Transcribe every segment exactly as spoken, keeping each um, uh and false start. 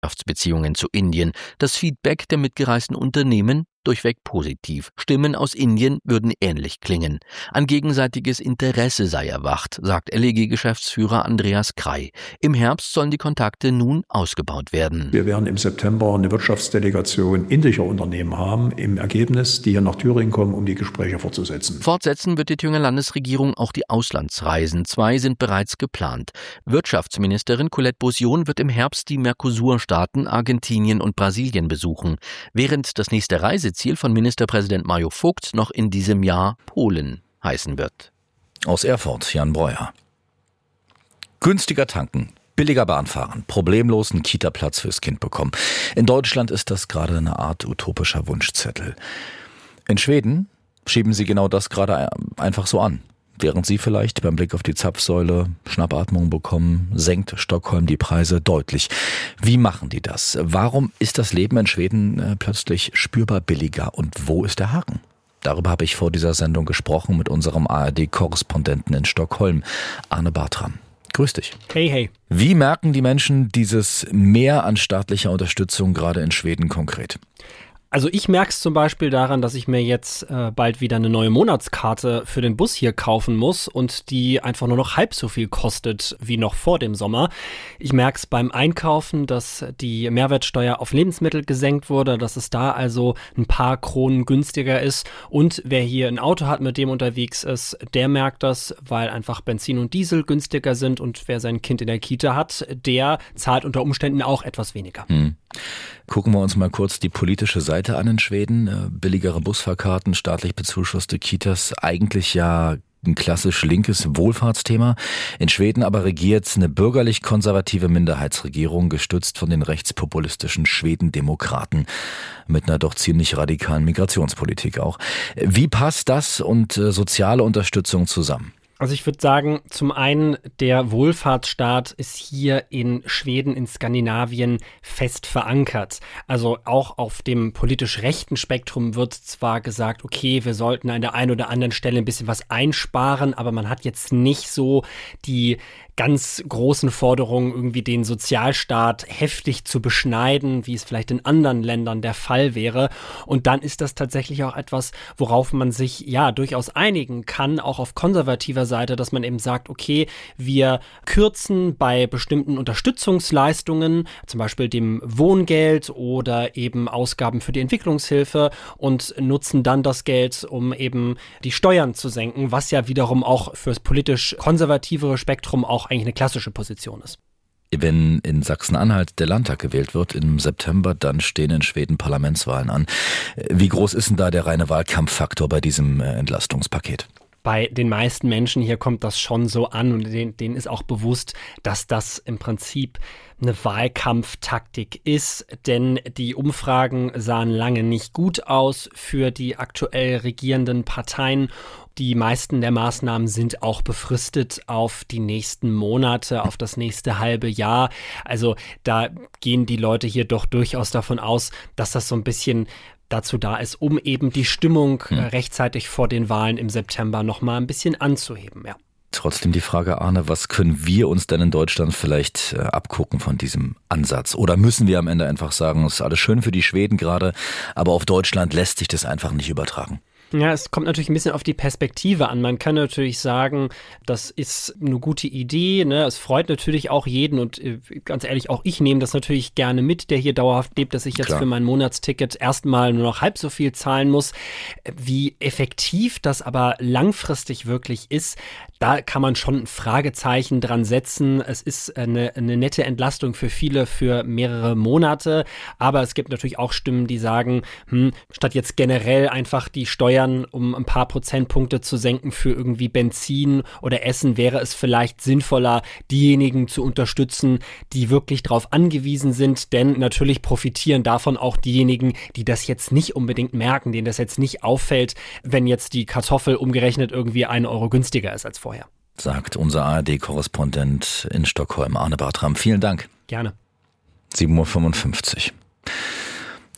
Beziehungen zu Indien. Das Feedback der mitgereisten Unternehmen durchweg positiv. Stimmen aus Indien würden ähnlich klingen. Ein gegenseitiges Interesse sei erwacht, sagt L E G-Geschäftsführer Andreas Krey. Im Herbst sollen die Kontakte nun ausgebaut werden. Wir werden im September eine Wirtschaftsdelegation indischer Unternehmen haben, im Ergebnis, die hier nach Thüringen kommen, um die Gespräche fortzusetzen. Fortsetzen wird die Thüringer Landesregierung auch die Auslandsreisen. Zwei sind bereits geplant. Wirtschaftsministerin Colette Bossion wird im Herbst die Mercosur-Staaten Argentinien und Brasilien besuchen, während das nächste Reiseziel von Ministerpräsident Mario Vogt noch in diesem Jahr Polen heißen wird. Aus Erfurt, Jan Breuer. Günstiger tanken, billiger Bahn fahren, problemlos einen Kita-Platz fürs Kind bekommen. In Deutschland ist das gerade eine Art utopischer Wunschzettel. In Schweden schieben sie genau das gerade einfach so an. Während sie vielleicht beim Blick auf die Zapfsäule Schnappatmung bekommen, senkt Stockholm die Preise deutlich. Wie machen die das? Warum ist das Leben in Schweden äh, plötzlich spürbar billiger? Und wo ist der Haken? Darüber habe ich vor dieser Sendung gesprochen mit unserem A R D-Korrespondenten in Stockholm, Arne Bartram. Grüß dich. Hey, hey. Wie merken die Menschen dieses Mehr an staatlicher Unterstützung gerade in Schweden konkret? Also ich merke es zum Beispiel daran, dass ich mir jetzt äh, bald wieder eine neue Monatskarte für den Bus hier kaufen muss und die einfach nur noch halb so viel kostet wie noch vor dem Sommer. Ich merke es beim Einkaufen, dass die Mehrwertsteuer auf Lebensmittel gesenkt wurde, dass es da also ein paar Kronen günstiger ist. Und wer hier ein Auto hat, mit dem unterwegs ist, der merkt das, weil einfach Benzin und Diesel günstiger sind. Und wer sein Kind in der Kita hat, der zahlt unter Umständen auch etwas weniger. Hm. Gucken wir uns mal kurz die politische Seite an in Schweden. Billigere Busfahrkarten, staatlich bezuschusste Kitas, eigentlich ja ein klassisch linkes Wohlfahrtsthema. In Schweden aber regiert eine bürgerlich-konservative Minderheitsregierung, gestützt von den rechtspopulistischen Schwedendemokraten mit einer doch ziemlich radikalen Migrationspolitik auch. Wie passt das und soziale Unterstützung zusammen? Also ich würde sagen, zum einen, der Wohlfahrtsstaat ist hier in Schweden, in Skandinavien fest verankert. Also auch auf dem politisch rechten Spektrum wird zwar gesagt, okay, wir sollten an der einen oder anderen Stelle ein bisschen was einsparen, aber man hat jetzt nicht so die ganz großen Forderungen, irgendwie den Sozialstaat heftig zu beschneiden, wie es vielleicht in anderen Ländern der Fall wäre. Und dann ist das tatsächlich auch etwas, worauf man sich ja durchaus einigen kann, auch auf konservativer Seite, dass man eben sagt, okay, wir kürzen bei bestimmten Unterstützungsleistungen, zum Beispiel dem Wohngeld oder eben Ausgaben für die Entwicklungshilfe und nutzen dann das Geld, um eben die Steuern zu senken, was ja wiederum auch fürs politisch konservativere Spektrum auch eigentlich eine klassische Position ist. Wenn in Sachsen-Anhalt der Landtag gewählt wird im September, dann stehen in Schweden Parlamentswahlen an. Wie groß ist denn da der reine Wahlkampffaktor bei diesem Entlastungspaket? Bei den meisten Menschen hier kommt das schon so an und denen, denen ist auch bewusst, dass das im Prinzip eine Wahlkampftaktik ist, denn die Umfragen sahen lange nicht gut aus für die aktuell regierenden Parteien. Die meisten der Maßnahmen sind auch befristet auf die nächsten Monate, auf das nächste halbe Jahr. Also da gehen die Leute hier doch durchaus davon aus, dass das so ein bisschen dazu da ist, um eben die Stimmung hm. rechtzeitig vor den Wahlen im September noch mal ein bisschen anzuheben, ja. Trotzdem die Frage, Arne, was können wir uns denn in Deutschland vielleicht äh, abgucken von diesem Ansatz? Oder müssen wir am Ende einfach sagen, es ist alles schön für die Schweden gerade, aber auf Deutschland lässt sich das einfach nicht übertragen? Ja, es kommt natürlich ein bisschen auf die Perspektive an. Man kann natürlich sagen, das ist eine gute Idee, ne? Es freut natürlich auch jeden und äh, ganz ehrlich, auch ich nehme das natürlich gerne mit, der hier dauerhaft lebt, dass ich jetzt Klar. für mein Monatsticket erstmal nur noch halb so viel zahlen muss. Wie effektiv das aber langfristig wirklich ist, da kann man schon ein Fragezeichen dran setzen. Es ist eine, eine nette Entlastung für viele für mehrere Monate, aber es gibt natürlich auch Stimmen, die sagen, hm, statt jetzt generell einfach die Steuern um ein paar Prozentpunkte zu senken für irgendwie Benzin oder Essen, wäre es vielleicht sinnvoller, diejenigen zu unterstützen, die wirklich darauf angewiesen sind, denn natürlich profitieren davon auch diejenigen, die das jetzt nicht unbedingt merken, denen das jetzt nicht auffällt, wenn jetzt die Kartoffel umgerechnet irgendwie einen Euro günstiger ist als vorher. Sagt unser A R D-Korrespondent in Stockholm, Arne Bartram. Vielen Dank. Gerne. sieben Uhr fünfundfünfzig.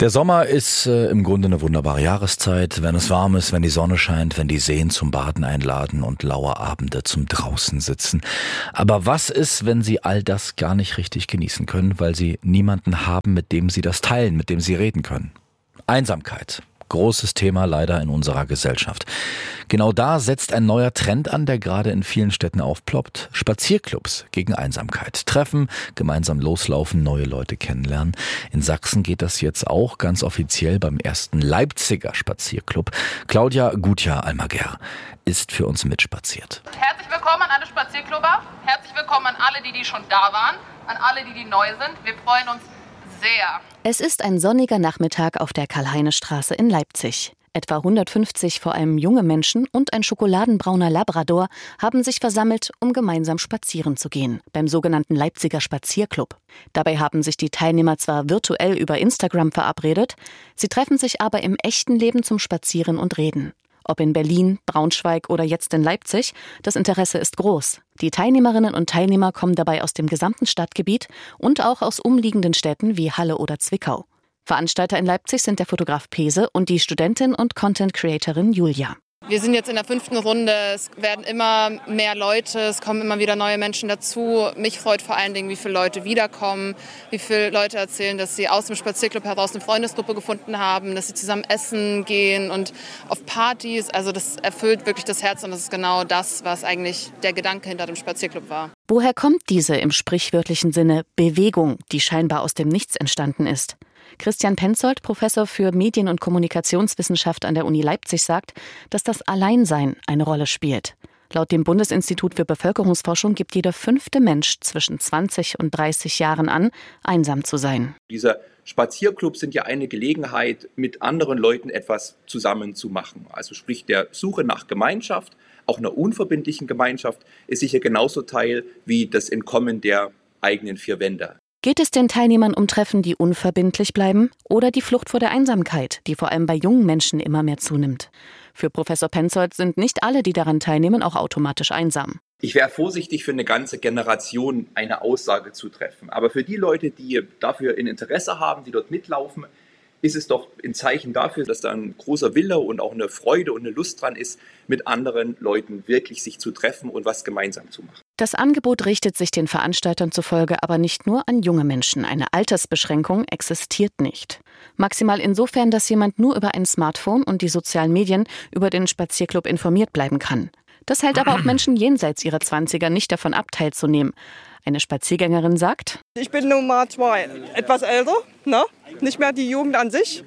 Der Sommer ist äh, im Grunde eine wunderbare Jahreszeit, wenn es warm ist, wenn die Sonne scheint, wenn die Seen zum Baden einladen und laue Abende zum draußen sitzen. Aber was ist, wenn Sie all das gar nicht richtig genießen können, weil Sie niemanden haben, mit dem Sie das teilen, mit dem Sie reden können? Einsamkeit. Großes Thema leider in unserer Gesellschaft. Genau da setzt ein neuer Trend an, der gerade in vielen Städten aufploppt. Spazierclubs gegen Einsamkeit. Treffen, gemeinsam loslaufen, neue Leute kennenlernen. In Sachsen geht das jetzt auch ganz offiziell beim ersten Leipziger Spazierclub. Claudia Gutjahr-Almaguer ist für uns mitspaziert. Herzlich willkommen an alle Spazierclubber. Herzlich willkommen an alle, die, die schon da waren. An alle, die, die neu sind. Wir freuen uns sehr. Es ist ein sonniger Nachmittag auf der Karl-Heine-Straße in Leipzig. Etwa hundertfünfzig vor allem junge Menschen und ein schokoladenbrauner Labrador haben sich versammelt, um gemeinsam spazieren zu gehen, beim sogenannten Leipziger Spazierclub. Dabei haben sich die Teilnehmer zwar virtuell über Instagram verabredet, sie treffen sich aber im echten Leben zum Spazieren und Reden. Ob in Berlin, Braunschweig oder jetzt in Leipzig, das Interesse ist groß. Die Teilnehmerinnen und Teilnehmer kommen dabei aus dem gesamten Stadtgebiet und auch aus umliegenden Städten wie Halle oder Zwickau. Veranstalter in Leipzig sind der Fotograf Pese und die Studentin und Content-Creatorin Julia. Wir sind jetzt in der fünften Runde, es werden immer mehr Leute, es kommen immer wieder neue Menschen dazu. Mich freut vor allen Dingen, wie viele Leute wiederkommen, wie viele Leute erzählen, dass sie aus dem Spazierclub heraus eine Freundesgruppe gefunden haben, dass sie zusammen essen gehen und auf Partys. Also das erfüllt wirklich das Herz und das ist genau das, was eigentlich der Gedanke hinter dem Spazierclub war. Woher kommt diese im sprichwörtlichen Sinne Bewegung, die scheinbar aus dem Nichts entstanden ist? Christian Penzold, Professor für Medien- und Kommunikationswissenschaft an der Uni Leipzig, sagt, dass das Alleinsein eine Rolle spielt. Laut dem Bundesinstitut für Bevölkerungsforschung gibt jeder fünfte Mensch zwischen zwanzig und dreißig Jahren an, einsam zu sein. Diese Spazierclubs sind ja eine Gelegenheit, mit anderen Leuten etwas zusammen zu machen. Also sprich der Suche nach Gemeinschaft, auch einer unverbindlichen Gemeinschaft, ist sicher genauso Teil wie das Entkommen der eigenen vier Wände. Geht es den Teilnehmern um Treffen, die unverbindlich bleiben, oder die Flucht vor der Einsamkeit, die vor allem bei jungen Menschen immer mehr zunimmt? Für Professor Penzold sind nicht alle, die daran teilnehmen, auch automatisch einsam. Ich wäre vorsichtig, für eine ganze Generation eine Aussage zu treffen. Aber für die Leute, die dafür ein Interesse haben, die dort mitlaufen, ist es doch ein Zeichen dafür, dass da ein großer Wille und auch eine Freude und eine Lust dran ist, mit anderen Leuten wirklich sich zu treffen und was gemeinsam zu machen. Das Angebot richtet sich den Veranstaltern zufolge aber nicht nur an junge Menschen. Eine Altersbeschränkung existiert nicht. Maximal insofern, dass jemand nur über ein Smartphone und die sozialen Medien über den Spazierclub informiert bleiben kann. Das hält aber auch Menschen jenseits ihrer Zwanziger nicht davon ab, teilzunehmen. Eine Spaziergängerin sagt: Ich bin nun mal zwar etwas älter, ne? Nicht mehr die Jugend an sich.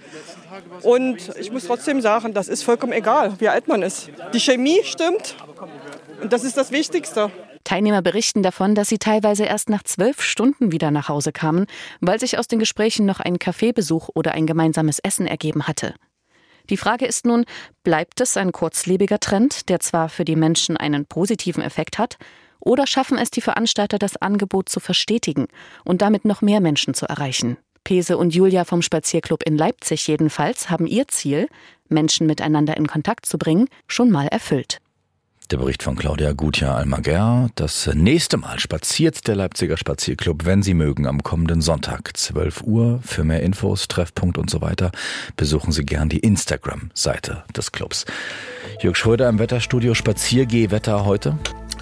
Und ich muss trotzdem sagen, das ist vollkommen egal, wie alt man ist. Die Chemie stimmt und das ist das Wichtigste. Teilnehmer berichten davon, dass sie teilweise erst nach zwölf Stunden wieder nach Hause kamen, weil sich aus den Gesprächen noch ein Kaffeebesuch oder ein gemeinsames Essen ergeben hatte. Die Frage ist nun, bleibt es ein kurzlebiger Trend, der zwar für die Menschen einen positiven Effekt hat, oder schaffen es die Veranstalter, das Angebot zu verstetigen und damit noch mehr Menschen zu erreichen? Pese und Julia vom Spazierclub in Leipzig jedenfalls haben ihr Ziel, Menschen miteinander in Kontakt zu bringen, schon mal erfüllt. Der Bericht von Claudia Gutjahr-Almaguer. Das nächste Mal spaziert der Leipziger Spazierclub, wenn Sie mögen, am kommenden Sonntag, zwölf Uhr. Für mehr Infos, Treffpunkt und so weiter besuchen Sie gern die Instagram-Seite des Clubs. Jörg Schröder im Wetterstudio. Spaziergeh-Wetter heute?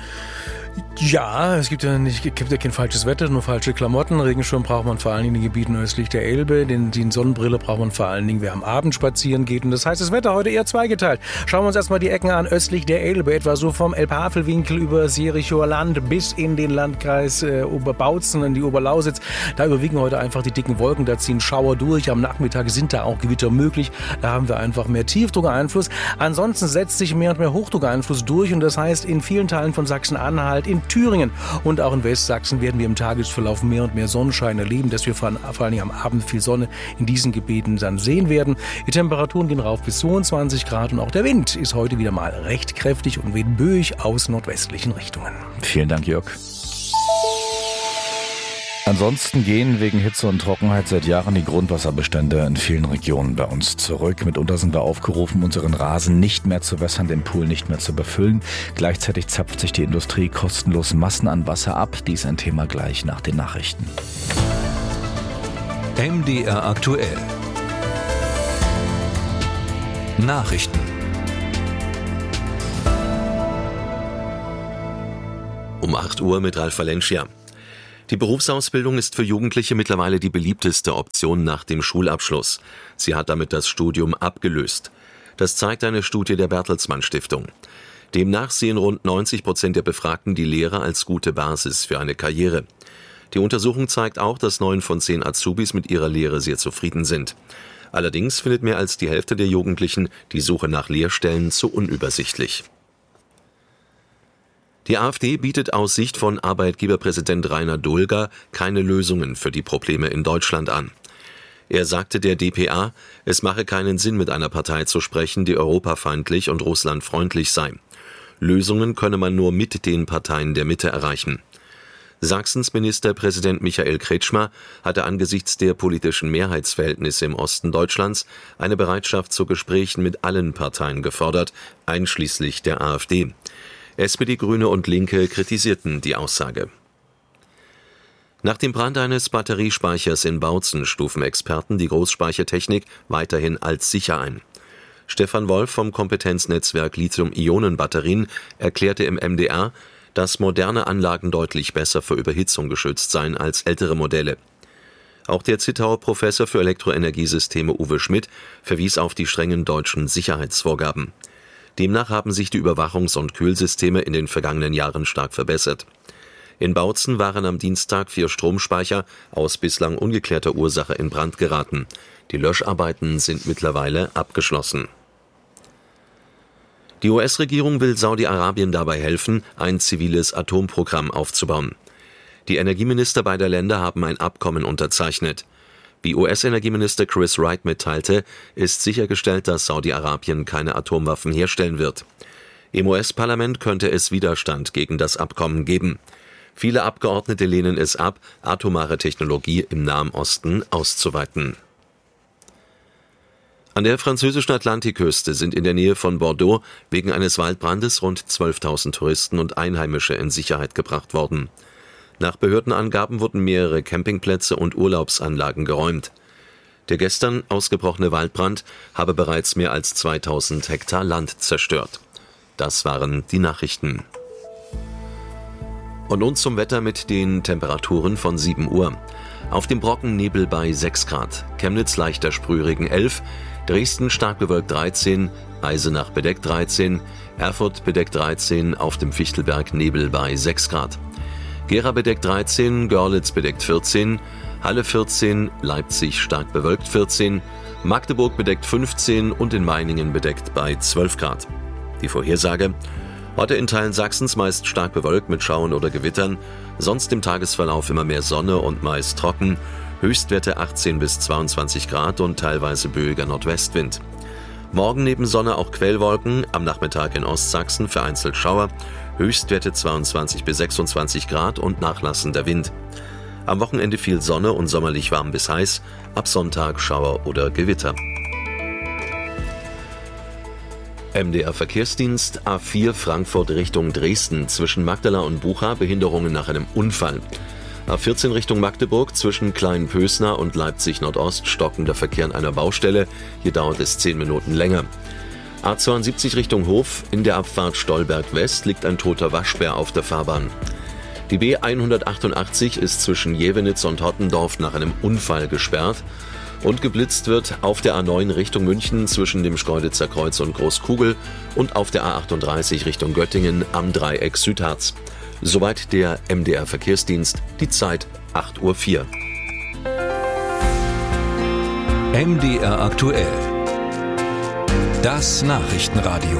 Ja, es gibt ja nicht, gibt ja kein falsches Wetter, nur falsche Klamotten. Regenschirm braucht man vor allen Dingen in den Gebieten östlich der Elbe. Den, die Sonnenbrille braucht man vor allen Dingen, wer am Abend spazieren geht. Und das heißt, das Wetter heute eher zweigeteilt. Schauen wir uns erstmal die Ecken an, östlich der Elbe, etwa so vom Elbhavelwinkel über das Jerichoer Land bis in den Landkreis äh, Oberbautzen, in die Oberlausitz. Da überwiegen heute einfach die dicken Wolken, da ziehen Schauer durch. Am Nachmittag sind da auch Gewitter möglich. Da haben wir einfach mehr Tiefdruckeinfluss. Ansonsten setzt sich mehr und mehr Hochdruckeinfluss durch. Und das heißt, in vielen Teilen von Sachsen-Anhalt, in Thüringen und auch in Westsachsen werden wir im Tagesverlauf mehr und mehr Sonnenschein erleben, dass wir vor allen Dingen am Abend viel Sonne in diesen Gebieten dann sehen werden. Die Temperaturen gehen rauf bis zweiundzwanzig Grad und auch der Wind ist heute wieder mal recht kräftig und weht böig aus nordwestlichen Richtungen. Vielen Dank, Jörg. Ansonsten gehen wegen Hitze und Trockenheit seit Jahren die Grundwasserbestände in vielen Regionen bei uns zurück. Mitunter sind wir aufgerufen, unseren Rasen nicht mehr zu wässern, den Pool nicht mehr zu befüllen. Gleichzeitig zapft sich die Industrie kostenlos Massen an Wasser ab. Dies ein Thema gleich nach den Nachrichten. M D R aktuell. Nachrichten. Um acht Uhr mit Ralf Valencia. Die Berufsausbildung ist für Jugendliche mittlerweile die beliebteste Option nach dem Schulabschluss. Sie hat damit das Studium abgelöst. Das zeigt eine Studie der Bertelsmann Stiftung. Demnach sehen rund neunzig Prozent der Befragten die Lehre als gute Basis für eine Karriere. Die Untersuchung zeigt auch, dass neun von zehn Azubis mit ihrer Lehre sehr zufrieden sind. Allerdings findet mehr als die Hälfte der Jugendlichen die Suche nach Lehrstellen zu unübersichtlich. Die AfD bietet aus Sicht von Arbeitgeberpräsident Rainer Dulger keine Lösungen für die Probleme in Deutschland an. Er sagte der D P A, es mache keinen Sinn, mit einer Partei zu sprechen, die europafeindlich und russlandfreundlich sei. Lösungen könne man nur mit den Parteien der Mitte erreichen. Sachsens Ministerpräsident Michael Kretschmer hatte angesichts der politischen Mehrheitsverhältnisse im Osten Deutschlands eine Bereitschaft zu Gesprächen mit allen Parteien gefordert, einschließlich der AfD. S P D, Grüne und Linke kritisierten die Aussage. Nach dem Brand eines Batteriespeichers in Bautzen stufen Experten die Großspeichertechnik weiterhin als sicher ein. Stefan Wolf vom Kompetenznetzwerk Lithium-Ionen-Batterien erklärte im M D R, dass moderne Anlagen deutlich besser vor Überhitzung geschützt seien als ältere Modelle. Auch der Zittauer Professor für Elektroenergiesysteme Uwe Schmidt verwies auf die strengen deutschen Sicherheitsvorgaben. Demnach haben sich die Überwachungs- und Kühlsysteme in den vergangenen Jahren stark verbessert. In Bautzen waren am Dienstag vier Stromspeicher aus bislang ungeklärter Ursache in Brand geraten. Die Löscharbeiten sind mittlerweile abgeschlossen. Die U S-Regierung will Saudi-Arabien dabei helfen, ein ziviles Atomprogramm aufzubauen. Die Energieminister beider Länder haben ein Abkommen unterzeichnet. Wie U S-Energieminister Chris Wright mitteilte, ist sichergestellt, dass Saudi-Arabien keine Atomwaffen herstellen wird. Im U S-Parlament könnte es Widerstand gegen das Abkommen geben. Viele Abgeordnete lehnen es ab, atomare Technologie im Nahen Osten auszuweiten. An der französischen Atlantikküste sind in der Nähe von Bordeaux wegen eines Waldbrandes rund zwölftausend Touristen und Einheimische in Sicherheit gebracht worden. Nach Behördenangaben wurden mehrere Campingplätze und Urlaubsanlagen geräumt. Der gestern ausgebrochene Waldbrand habe bereits mehr als zweitausend Hektar Land zerstört. Das waren die Nachrichten. Und nun zum Wetter mit den Temperaturen von sieben Uhr. Auf dem Brocken Nebel bei sechs Grad, Chemnitz leichter Sprühregen elf, Dresden stark bewölkt dreizehn, Eisenach bedeckt dreizehn, Erfurt bedeckt dreizehn, auf dem Fichtelberg Nebel bei sechs Grad. Gera bedeckt dreizehn, Görlitz bedeckt vierzehn, Halle vierzehn, Leipzig stark bewölkt vierzehn, Magdeburg bedeckt fünfzehn und in Meiningen bedeckt bei zwölf Grad. Die Vorhersage: Heute in Teilen Sachsens meist stark bewölkt mit Schauern oder Gewittern, sonst im Tagesverlauf immer mehr Sonne und meist trocken, Höchstwerte achtzehn bis zweiundzwanzig Grad und teilweise böiger Nordwestwind. Morgen neben Sonne auch Quellwolken, am Nachmittag in Ostsachsen vereinzelt Schauer, Höchstwerte zweiundzwanzig bis sechsundzwanzig Grad und nachlassender Wind. Am Wochenende viel Sonne und sommerlich warm bis heiß, ab Sonntag Schauer oder Gewitter. M D R Verkehrsdienst A vier Frankfurt Richtung Dresden, zwischen Magdala und Bucha Behinderungen nach einem Unfall. A vierzehn Richtung Magdeburg, zwischen Kleinpösner und Leipzig Nordost stockender Verkehr an einer Baustelle, hier dauert es zehn Minuten länger. A zweiundsiebzig Richtung Hof, in der Abfahrt Stolberg West liegt ein toter Waschbär auf der Fahrbahn. Die B hundertachtundachtzig ist zwischen Jevenitz und Hottendorf nach einem Unfall gesperrt. Und geblitzt wird auf der A neun Richtung München zwischen dem Schkeuditzer Kreuz und Großkugel und auf der A achtunddreißig Richtung Göttingen am Dreieck Südharz. Soweit der M D R Verkehrsdienst, die Zeit acht Uhr vier. M D R aktuell. Das Nachrichtenradio.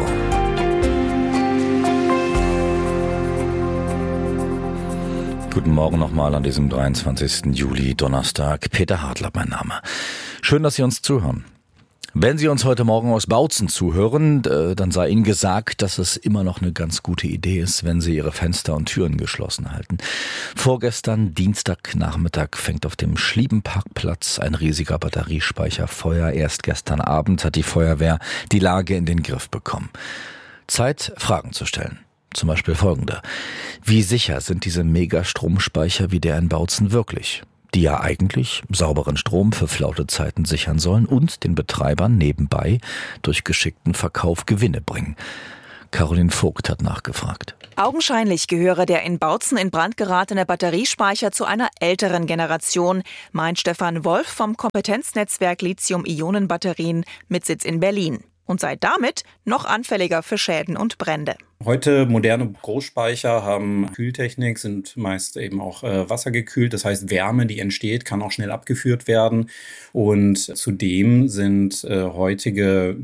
Guten Morgen nochmal an diesem dreiundzwanzigsten Juli, Donnerstag. Peter Hartler, mein Name. Schön, dass Sie uns zuhören. Wenn Sie uns heute Morgen aus Bautzen zuhören, dann sei Ihnen gesagt, dass es immer noch eine ganz gute Idee ist, wenn Sie Ihre Fenster und Türen geschlossen halten. Vorgestern, Dienstagnachmittag, fängt auf dem Schliebenparkplatz ein riesiger Batteriespeicher Feuer. Erst gestern Abend hat die Feuerwehr die Lage in den Griff bekommen. Zeit, Fragen zu stellen. Zum Beispiel folgende: Wie sicher sind diese Megastromspeicher wie der in Bautzen wirklich? die ja eigentlich sauberen Strom für Flautezeiten sichern sollen und den Betreibern nebenbei durch geschickten Verkauf Gewinne bringen. Caroline Vogt hat nachgefragt. Augenscheinlich gehöre der in Bautzen in Brand geratene Batteriespeicher zu einer älteren Generation, meint Stefan Wolf vom Kompetenznetzwerk Lithium-Ionen-Batterien mit Sitz in Berlin und sei damit noch anfälliger für Schäden und Brände. Heute moderne Großspeicher haben Kühltechnik, sind meist eben auch äh, wassergekühlt. Das heißt, Wärme, die entsteht, kann auch schnell abgeführt werden. Und zudem sind äh, heutige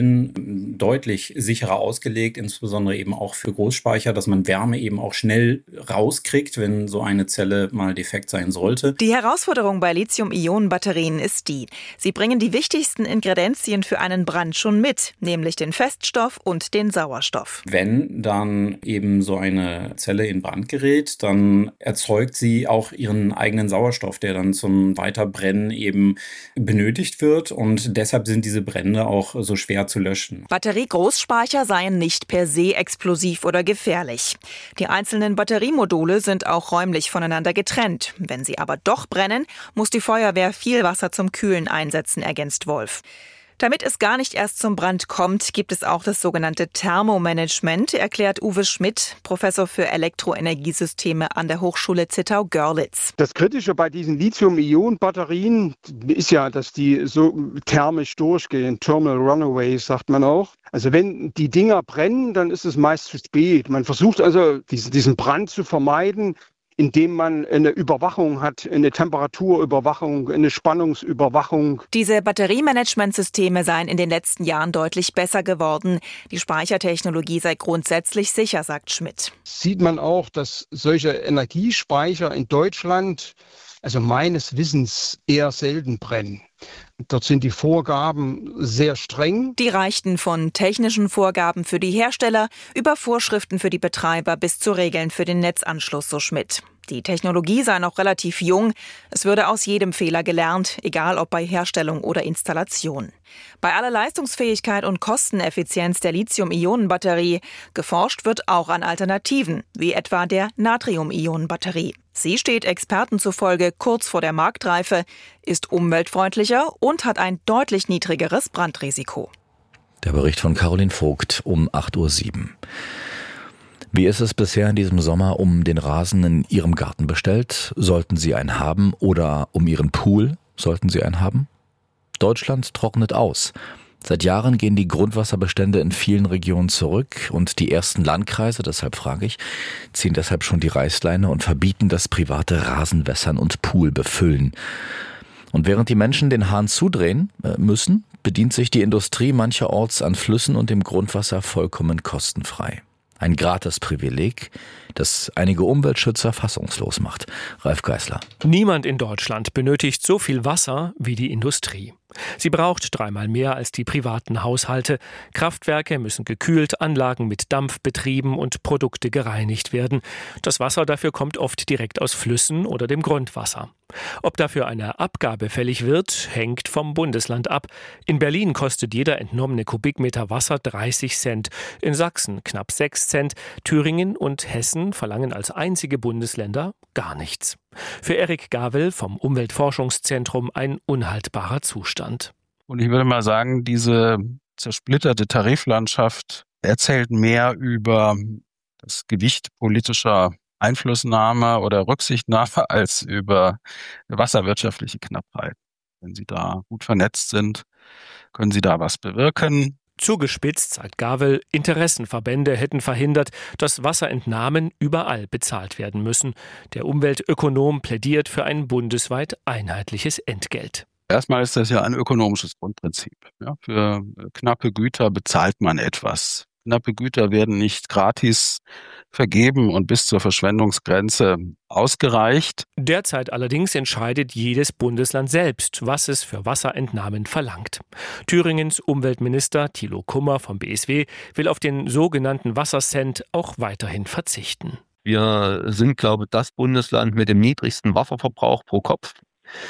Zellen deutlich sicherer ausgelegt, insbesondere eben auch für Großspeicher, dass man Wärme eben auch schnell rauskriegt, wenn so eine Zelle mal defekt sein sollte. Die Herausforderung bei Lithium-Ionen-Batterien ist die: Sie bringen die wichtigsten Ingredienzien für einen Brand schon mit, nämlich den Feststoff und den Sauerstoff. Wenn dann eben so eine Zelle in Brand gerät, dann erzeugt sie auch ihren eigenen Sauerstoff, der dann zum Weiterbrennen eben benötigt wird. Und deshalb sind diese Brände auch so schwer zu löschen. Batteriegroßspeicher seien nicht per se explosiv oder gefährlich. Die einzelnen Batteriemodule sind auch räumlich voneinander getrennt. Wenn sie aber doch brennen, muss die Feuerwehr viel Wasser zum Kühlen einsetzen, ergänzt Wolf. Damit es gar nicht erst zum Brand kommt, gibt es auch das sogenannte Thermomanagement, erklärt Uwe Schmidt, Professor für Elektroenergiesysteme an der Hochschule Zittau-Görlitz. Das Kritische bei diesen Lithium-Ionen-Batterien ist ja, dass die so thermisch durchgehen. Thermal Runaways sagt man auch. Also wenn die Dinger brennen, dann ist es meist zu spät. Man versucht also, diesen Brand zu vermeiden, indem man eine Überwachung hat, eine Temperaturüberwachung, eine Spannungsüberwachung. Diese Batteriemanagementsysteme seien in den letzten Jahren deutlich besser geworden. Die Speichertechnologie sei grundsätzlich sicher, sagt Schmidt. Sieht man auch, dass solche Energiespeicher in Deutschland, also meines Wissens, eher selten brennen. Dort sind die Vorgaben sehr streng. Die reichten von technischen Vorgaben für die Hersteller über Vorschriften für die Betreiber bis zu Regeln für den Netzanschluss, so Schmidt. Die Technologie sei noch relativ jung. Es würde aus jedem Fehler gelernt, egal ob bei Herstellung oder Installation. Bei aller Leistungsfähigkeit und Kosteneffizienz der Lithium-Ionen-Batterie geforscht wird auch an Alternativen, wie etwa der Natrium-Ionen-Batterie. Sie steht Experten zufolge kurz vor der Marktreife, ist umweltfreundlicher und hat ein deutlich niedrigeres Brandrisiko. Der Bericht von Caroline Vogt um acht Uhr sieben. Wie ist es bisher in diesem Sommer um den Rasen in Ihrem Garten bestellt? Sollten Sie einen haben oder um Ihren Pool? Sollten Sie einen haben? Deutschland trocknet aus. Seit Jahren gehen die Grundwasserbestände in vielen Regionen zurück und die ersten Landkreise, deshalb frage ich, ziehen deshalb schon die Reißleine und verbieten das private Rasenwässern und Pool befüllen. Und während die Menschen den Hahn zudrehen müssen, bedient sich die Industrie mancherorts an Flüssen und dem Grundwasser vollkommen kostenfrei. Ein Gratisprivileg, das einige Umweltschützer fassungslos macht. Ralf Geißler. Niemand in Deutschland benötigt so viel Wasser wie die Industrie. Sie braucht dreimal mehr als die privaten Haushalte. Kraftwerke müssen gekühlt, Anlagen mit Dampf betrieben und Produkte gereinigt werden. Das Wasser dafür kommt oft direkt aus Flüssen oder dem Grundwasser. Ob dafür eine Abgabe fällig wird, hängt vom Bundesland ab. In Berlin kostet jeder entnommene Kubikmeter Wasser dreißig Cent, in Sachsen knapp sechs Cent, Thüringen und Hessen verlangen als einzige Bundesländer gar nichts. Für Erik Gavel vom Umweltforschungszentrum ein unhaltbarer Zustand. Und ich würde mal sagen, diese zersplitterte Tariflandschaft erzählt mehr über das Gewicht politischer Einflussnahme oder Rücksichtnahme als über wasserwirtschaftliche Knappheit. Wenn Sie da gut vernetzt sind, können Sie da was bewirken. Zugespitzt, sagt Gavel, Interessenverbände hätten verhindert, dass Wasserentnahmen überall bezahlt werden müssen. Der Umweltökonom plädiert für ein bundesweit einheitliches Entgelt. Erstmal ist das ja ein ökonomisches Grundprinzip. Ja, für knappe Güter bezahlt man etwas. Knappe Güter werden nicht gratis vergeben und bis zur Verschwendungsgrenze ausgereicht. Derzeit allerdings entscheidet jedes Bundesland selbst, was es für Wasserentnahmen verlangt. Thüringens Umweltminister Thilo Kummer vom B S W will auf den sogenannten Wassercent auch weiterhin verzichten. Wir sind, glaube ich, das Bundesland mit dem niedrigsten Wasserverbrauch pro Kopf.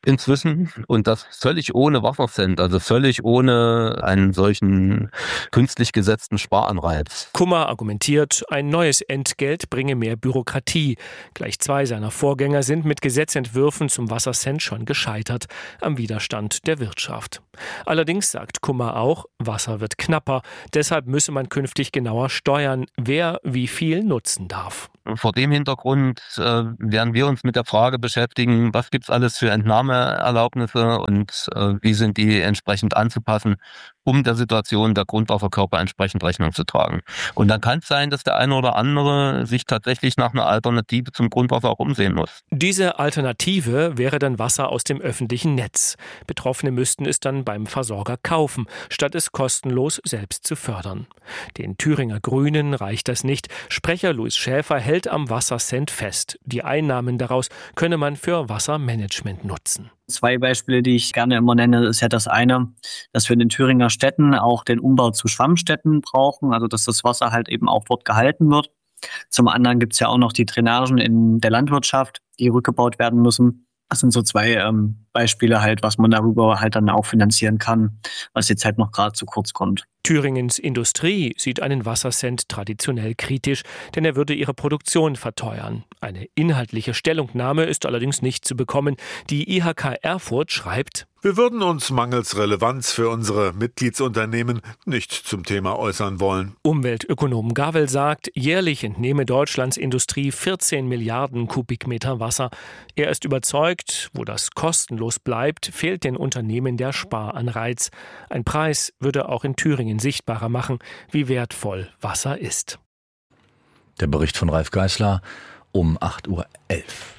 inzwischen und das völlig ohne Wassercent, also völlig ohne einen solchen künstlich gesetzten Sparanreiz. Kummer argumentiert, ein neues Entgelt bringe mehr Bürokratie. Gleich zwei seiner Vorgänger sind mit Gesetzentwürfen zum Wassercent schon gescheitert am Widerstand der Wirtschaft. Allerdings sagt Kummer auch, Wasser wird knapper, deshalb müsse man künftig genauer steuern, wer wie viel nutzen darf. Vor dem Hintergrund äh, werden wir uns mit der Frage beschäftigen, was gibt's alles für Entnahmeerlaubnisse und äh, wie sind die entsprechend anzupassen, um der Situation der Grundwasserkörper entsprechend Rechnung zu tragen. Und dann kann es sein, dass der eine oder andere sich tatsächlich nach einer Alternative zum Grundwasser auch umsehen muss. Diese Alternative wäre dann Wasser aus dem öffentlichen Netz. Betroffene müssten es dann beim Versorger kaufen, statt es kostenlos selbst zu fördern. Den Thüringer Grünen reicht das nicht. Sprecher Louis Schäfer hält am Wassercent fest. Die Einnahmen daraus könne man für Wassermanagement nutzen. Zwei Beispiele, die ich gerne immer nenne, ist ja das eine, dass wir in den Thüringer Städten auch den Umbau zu Schwammstädten brauchen, also dass das Wasser halt eben auch dort gehalten wird. Zum anderen gibt es ja auch noch die Drainagen in der Landwirtschaft, die rückgebaut werden müssen. Das sind so zwei ähm, Beispiele halt, was man darüber halt dann auch finanzieren kann, was jetzt halt noch gerade zu kurz kommt. Thüringens Industrie sieht einen Wassercent traditionell kritisch, denn er würde ihre Produktion verteuern. Eine inhaltliche Stellungnahme ist allerdings nicht zu bekommen. Die I H K Erfurt schreibt: Wir würden uns mangels Relevanz für unsere Mitgliedsunternehmen nicht zum Thema äußern wollen. Umweltökonom Gavel sagt, jährlich entnehme Deutschlands Industrie vierzehn Milliarden Kubikmeter Wasser. Er ist überzeugt, wo das kostenlos bleibt, fehlt den Unternehmen der Sparanreiz. Ein Preis würde auch in Thüringen sichtbarer machen, wie wertvoll Wasser ist. Der Bericht von Ralf Geißler um acht Uhr elf.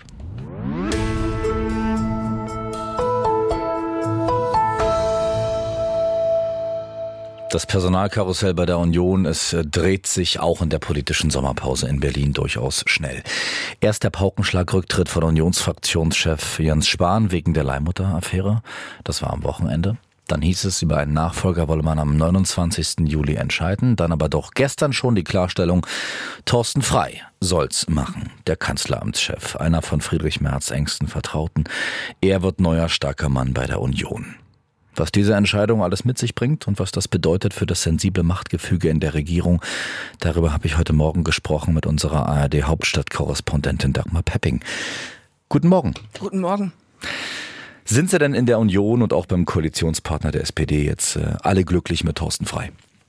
Das Personalkarussell bei der Union, es dreht sich auch in der politischen Sommerpause in Berlin durchaus schnell. Erst der Paukenschlag-Rücktritt von Unionsfraktionschef Jens Spahn wegen der Leihmutter-Affäre. Das war am Wochenende. Dann hieß es, über einen Nachfolger wolle man am neunundzwanzigsten Juli entscheiden. Dann aber doch gestern schon die Klarstellung, Thorsten Frey soll's machen. Der Kanzleramtschef, einer von Friedrich Merz' engsten Vertrauten. Er wird neuer starker Mann bei der Union. Was diese Entscheidung alles mit sich bringt und was das bedeutet für das sensible Machtgefüge in der Regierung, darüber habe ich heute Morgen gesprochen mit unserer A R D-Hauptstadtkorrespondentin Dagmar Pepping. Guten Morgen. Guten Morgen. Sind Sie denn in der Union und auch beim Koalitionspartner der S P D jetzt äh, alle glücklich mit Thorsten Frey?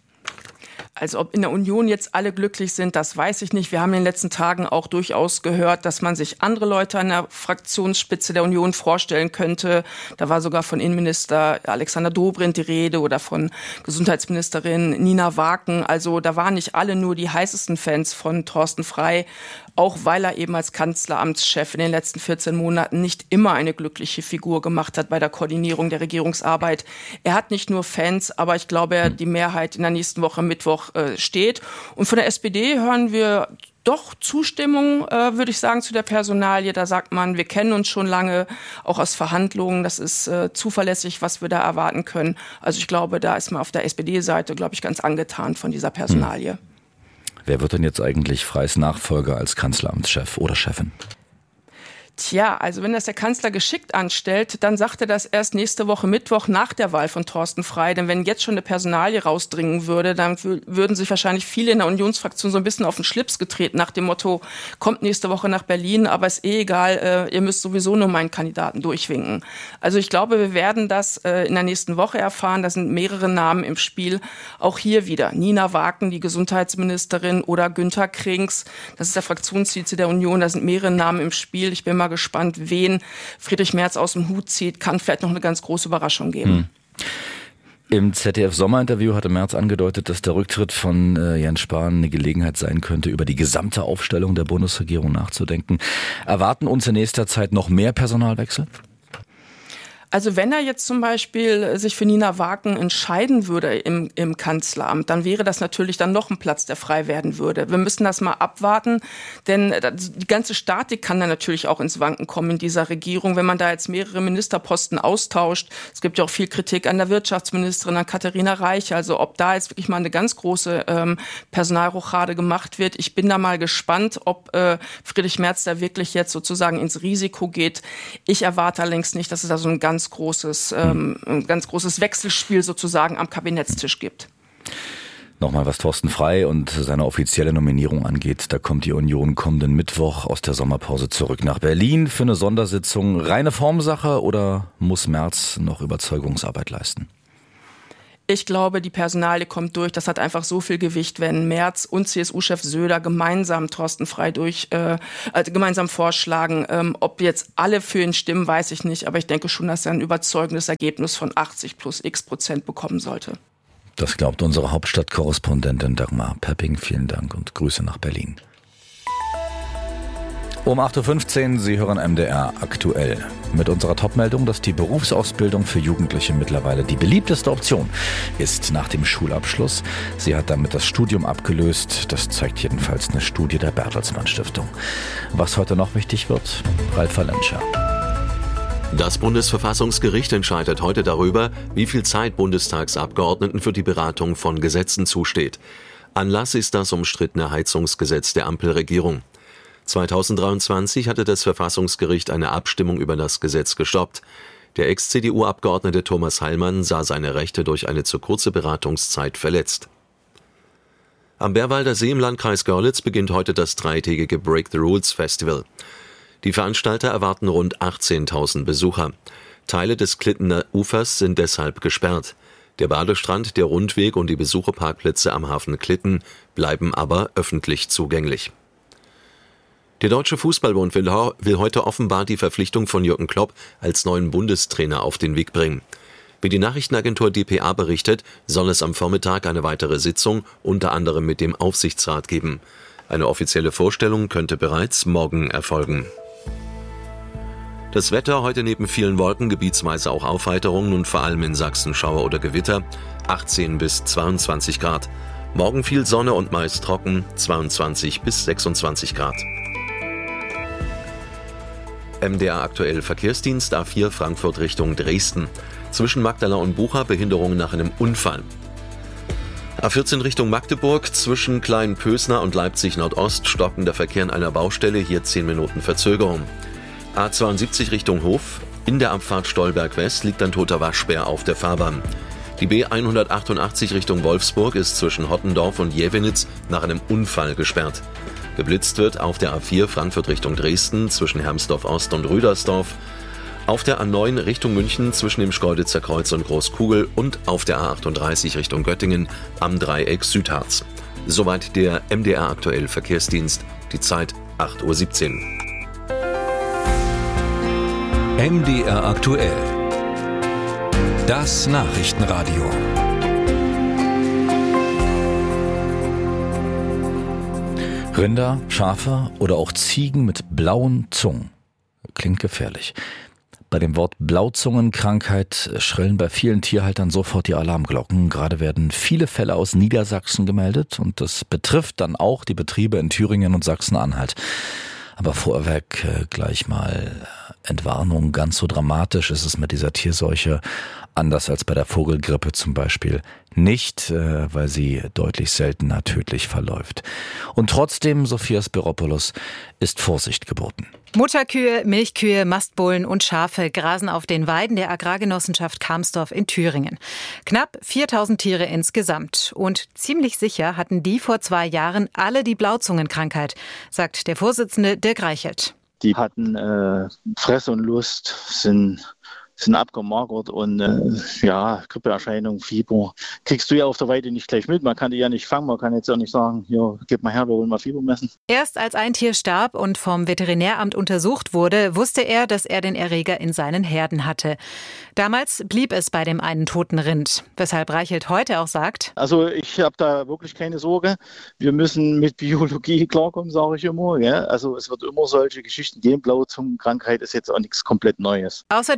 Also ob in der Union jetzt alle glücklich sind, das weiß ich nicht. Wir haben in den letzten Tagen auch durchaus gehört, dass man sich andere Leute an der Fraktionsspitze der Union vorstellen könnte. Da war sogar von Innenminister Alexander Dobrindt die Rede oder von Gesundheitsministerin Nina Waken. Also da waren nicht alle nur die heißesten Fans von Thorsten Frey, auch weil er eben als Kanzleramtschef in den letzten vierzehn Monaten nicht immer eine glückliche Figur gemacht hat bei der Koordinierung der Regierungsarbeit. Er hat nicht nur Fans, aber ich glaube, die Mehrheit in der nächsten Woche Mittwoch äh, steht. Und von der S P D hören wir doch Zustimmung, äh, würde ich sagen, zu der Personalie. Da sagt man, wir kennen uns schon lange, auch aus Verhandlungen. Das ist äh, zuverlässig, was wir da erwarten können. Also ich glaube, da ist man auf der S P D-Seite, glaube ich, ganz angetan von dieser Personalie. Hm. Wer wird denn jetzt eigentlich Freys Nachfolger als Kanzleramtschef oder Chefin? Tja, also wenn das der Kanzler geschickt anstellt, dann sagt er das erst nächste Woche Mittwoch nach der Wahl von Thorsten Frey. Denn wenn jetzt schon eine Personalie rausdringen würde, dann w- würden sich wahrscheinlich viele in der Unionsfraktion so ein bisschen auf den Schlips getreten nach dem Motto, kommt nächste Woche nach Berlin, aber ist eh egal, äh, ihr müsst sowieso nur meinen Kandidaten durchwinken. Also ich glaube, wir werden das äh, in der nächsten Woche erfahren. Da sind mehrere Namen im Spiel. Auch hier wieder Nina Waken, die Gesundheitsministerin, oder Günther Krings, das ist der Fraktionsvize der Union. Da sind mehrere Namen im Spiel. Ich bin mal gespannt, wen Friedrich Merz aus dem Hut zieht. Kann vielleicht noch eine ganz große Überraschung geben. Hm. Im Z D F-Sommerinterview hatte Merz angedeutet, dass der Rücktritt von äh, Jens Spahn eine Gelegenheit sein könnte, über die gesamte Aufstellung der Bundesregierung nachzudenken. Erwarten uns in nächster Zeit noch mehr Personalwechsel? Also wenn er jetzt zum Beispiel sich für Nina Wagen entscheiden würde im, im Kanzleramt, dann wäre das natürlich dann noch ein Platz, der frei werden würde. Wir müssen das mal abwarten, denn die ganze Statik kann dann natürlich auch ins Wanken kommen in dieser Regierung, wenn man da jetzt mehrere Ministerposten austauscht. Es gibt ja auch viel Kritik an der Wirtschaftsministerin, an Katharina Reich, also ob da jetzt wirklich mal eine ganz große ähm, Personalrochade gemacht wird. Ich bin da mal gespannt, ob äh, Friedrich Merz da wirklich jetzt sozusagen ins Risiko geht. Ich erwarte allerdings nicht, dass es da so ein ganz großes, ähm, ein ganz großes Wechselspiel sozusagen am Kabinettstisch gibt. Nochmal, was Thorsten Frey und seine offizielle Nominierung angeht, da kommt die Union kommenden Mittwoch aus der Sommerpause zurück nach Berlin für eine Sondersitzung. Reine Formsache oder muss Merz noch Überzeugungsarbeit leisten? Ich glaube, die Personalie kommt durch. Das hat einfach so viel Gewicht, wenn Merz und C S U-Chef Söder gemeinsam Thorsten Frey durch, äh, also gemeinsam vorschlagen. Ähm, ob jetzt alle für ihn stimmen, weiß ich nicht. Aber ich denke schon, dass er ein überzeugendes Ergebnis von achtzig plus x Prozent bekommen sollte. Das glaubt unsere Hauptstadtkorrespondentin Dagmar Pepping. Vielen Dank und Grüße nach Berlin. Um acht Uhr fünfzehn, Sie hören M D R aktuell. Mit unserer Topmeldung, dass die Berufsausbildung für Jugendliche mittlerweile die beliebteste Option ist nach dem Schulabschluss. Sie hat damit das Studium abgelöst. Das zeigt jedenfalls eine Studie der Bertelsmann Stiftung. Was heute noch wichtig wird, Ralf Valenscher. Das Bundesverfassungsgericht entscheidet heute darüber, wie viel Zeit Bundestagsabgeordneten für die Beratung von Gesetzen zusteht. Anlass ist das umstrittene Heizungsgesetz der Ampelregierung. zweitausenddreiundzwanzig hatte das Verfassungsgericht eine Abstimmung über das Gesetz gestoppt. Der Ex-C D U-Abgeordnete Thomas Heilmann sah seine Rechte durch eine zu kurze Beratungszeit verletzt. Am Bärwalder See im Landkreis Görlitz beginnt heute das dreitägige Break the Rules Festival. Die Veranstalter erwarten rund achtzehntausend Besucher. Teile des Klittener Ufers sind deshalb gesperrt. Der Badestrand, der Rundweg und die Besucherparkplätze am Hafen Klitten bleiben aber öffentlich zugänglich. Der Deutsche Fußballbund will, will heute offenbar die Verpflichtung von Jürgen Klopp als neuen Bundestrainer auf den Weg bringen. Wie die Nachrichtenagentur D P A berichtet, soll es am Vormittag eine weitere Sitzung unter anderem mit dem Aufsichtsrat geben. Eine offizielle Vorstellung könnte bereits morgen erfolgen. Das Wetter heute neben vielen Wolken gebietsweise auch Aufheiterungen und vor allem in Sachsen Schauer oder Gewitter, achtzehn bis zweiundzwanzig Grad. Morgen viel Sonne und meist trocken, zweiundzwanzig bis sechsundzwanzig Grad. M D R aktuell Verkehrsdienst A vier Frankfurt Richtung Dresden. Zwischen Magdala und Bucha Behinderung nach einem Unfall. A vierzehn Richtung Magdeburg zwischen Kleinpösner und Leipzig Nordost stockender Verkehr an einer Baustelle, hier zehn Minuten Verzögerung. A zweiundsiebzig Richtung Hof. In der Abfahrt Stolberg West liegt ein toter Waschbär auf der Fahrbahn. Die B hundertachtundachtzig Richtung Wolfsburg ist zwischen Hottendorf und Jevenitz nach einem Unfall gesperrt. Geblitzt wird auf der A vier Frankfurt Richtung Dresden zwischen Hermsdorf Ost und Rüdersdorf, auf der A neun Richtung München zwischen dem Schkeuditzer Kreuz und Großkugel und auf der A achtunddreißig Richtung Göttingen am Dreieck Südharz. Soweit der M D R aktuell Verkehrsdienst. Die Zeit acht Uhr siebzehn. M D R aktuell. Das Nachrichtenradio. Rinder, Schafe oder auch Ziegen mit blauen Zungen. Klingt gefährlich. Bei dem Wort Blauzungenkrankheit schrillen bei vielen Tierhaltern sofort die Alarmglocken. Gerade werden viele Fälle aus Niedersachsen gemeldet und das betrifft dann auch die Betriebe in Thüringen und Sachsen-Anhalt. Aber vorweg gleich mal Entwarnung, ganz so dramatisch ist es mit dieser Tierseuche, anders als bei der Vogelgrippe zum Beispiel, nicht, weil sie deutlich seltener tödlich verläuft. Und trotzdem, Sophia Spiropoulos, ist Vorsicht geboten. Mutterkühe, Milchkühe, Mastbullen und Schafe grasen auf den Weiden der Agrargenossenschaft Karmsdorf in Thüringen. Knapp viertausend Tiere insgesamt. Und ziemlich sicher hatten die vor zwei Jahren alle die Blauzungenkrankheit, sagt der Vorsitzende Dirk Reichelt. Die hatten äh, Fresse und Lust, sind sind abgemagert und äh, ja, Grippeerscheinungen, Fieber. Kriegst du ja auf der Weide nicht gleich mit. Man kann die ja nicht fangen. Man kann jetzt auch nicht sagen, hier, gib mal her, wir wollen mal Fieber messen. Erst als ein Tier starb und vom Veterinäramt untersucht wurde, wusste er, dass er den Erreger in seinen Herden hatte. Damals blieb es bei dem einen toten Rind. Weshalb Reichelt heute auch sagt: Also ich habe da wirklich keine Sorge. Wir müssen mit Biologie klarkommen, sage ich immer. Ja? Also es wird immer solche Geschichten geben. Blauzungenkrankheit ist jetzt auch nichts komplett Neues. Außerdem gebe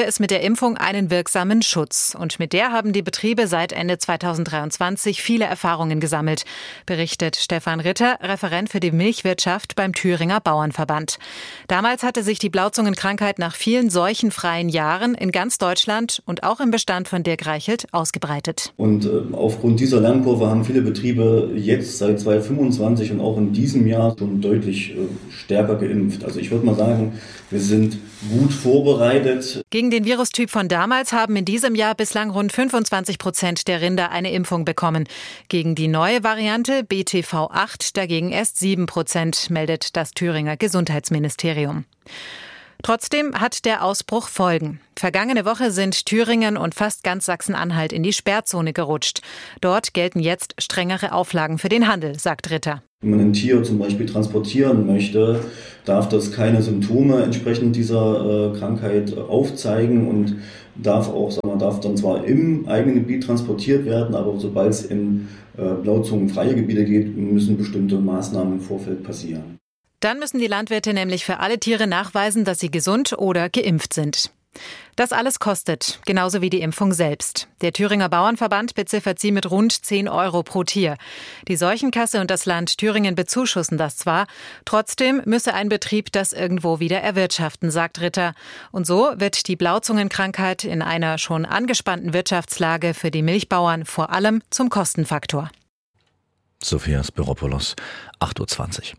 es mit der Impfung einen wirksamen Schutz. Und mit der haben die Betriebe seit Ende zweitausenddreiundzwanzig viele Erfahrungen gesammelt, berichtet Stefan Ritter, Referent für die Milchwirtschaft beim Thüringer Bauernverband. Damals hatte sich die Blauzungenkrankheit nach vielen seuchenfreien Jahren in ganz Deutschland und auch im Bestand von Dirk Reichelt ausgebreitet. Und äh, aufgrund dieser Lernkurve haben viele Betriebe jetzt seit zweitausendfünfundzwanzig und auch in diesem Jahr schon deutlich äh, stärker geimpft. Also ich würde mal sagen, wir sind gut vorbereitet. Gegen den Virustyp von damals haben in diesem Jahr bislang rund fünfundzwanzig Prozent der Rinder eine Impfung bekommen. Gegen die neue Variante B T V acht dagegen erst sieben Prozent, meldet das Thüringer Gesundheitsministerium. Trotzdem hat der Ausbruch Folgen. Vergangene Woche sind Thüringen und fast ganz Sachsen-Anhalt in die Sperrzone gerutscht. Dort gelten jetzt strengere Auflagen für den Handel, sagt Ritter. Wenn man ein Tier zum Beispiel transportieren möchte, darf das keine Symptome entsprechend dieser äh, Krankheit aufzeigen und darf auch, sagen wir, darf dann zwar im eigenen Gebiet transportiert werden, aber sobald es in äh, blauzungenfreie Gebiete geht, müssen bestimmte Maßnahmen im Vorfeld passieren. Dann müssen die Landwirte nämlich für alle Tiere nachweisen, dass sie gesund oder geimpft sind. Das alles kostet, genauso wie die Impfung selbst. Der Thüringer Bauernverband beziffert sie mit rund zehn Euro pro Tier. Die Seuchenkasse und das Land Thüringen bezuschussen das zwar, trotzdem müsse ein Betrieb das irgendwo wieder erwirtschaften, sagt Ritter. Und so wird die Blauzungenkrankheit in einer schon angespannten Wirtschaftslage für die Milchbauern vor allem zum Kostenfaktor. Sophia Spiropoulos, acht Uhr zwanzig.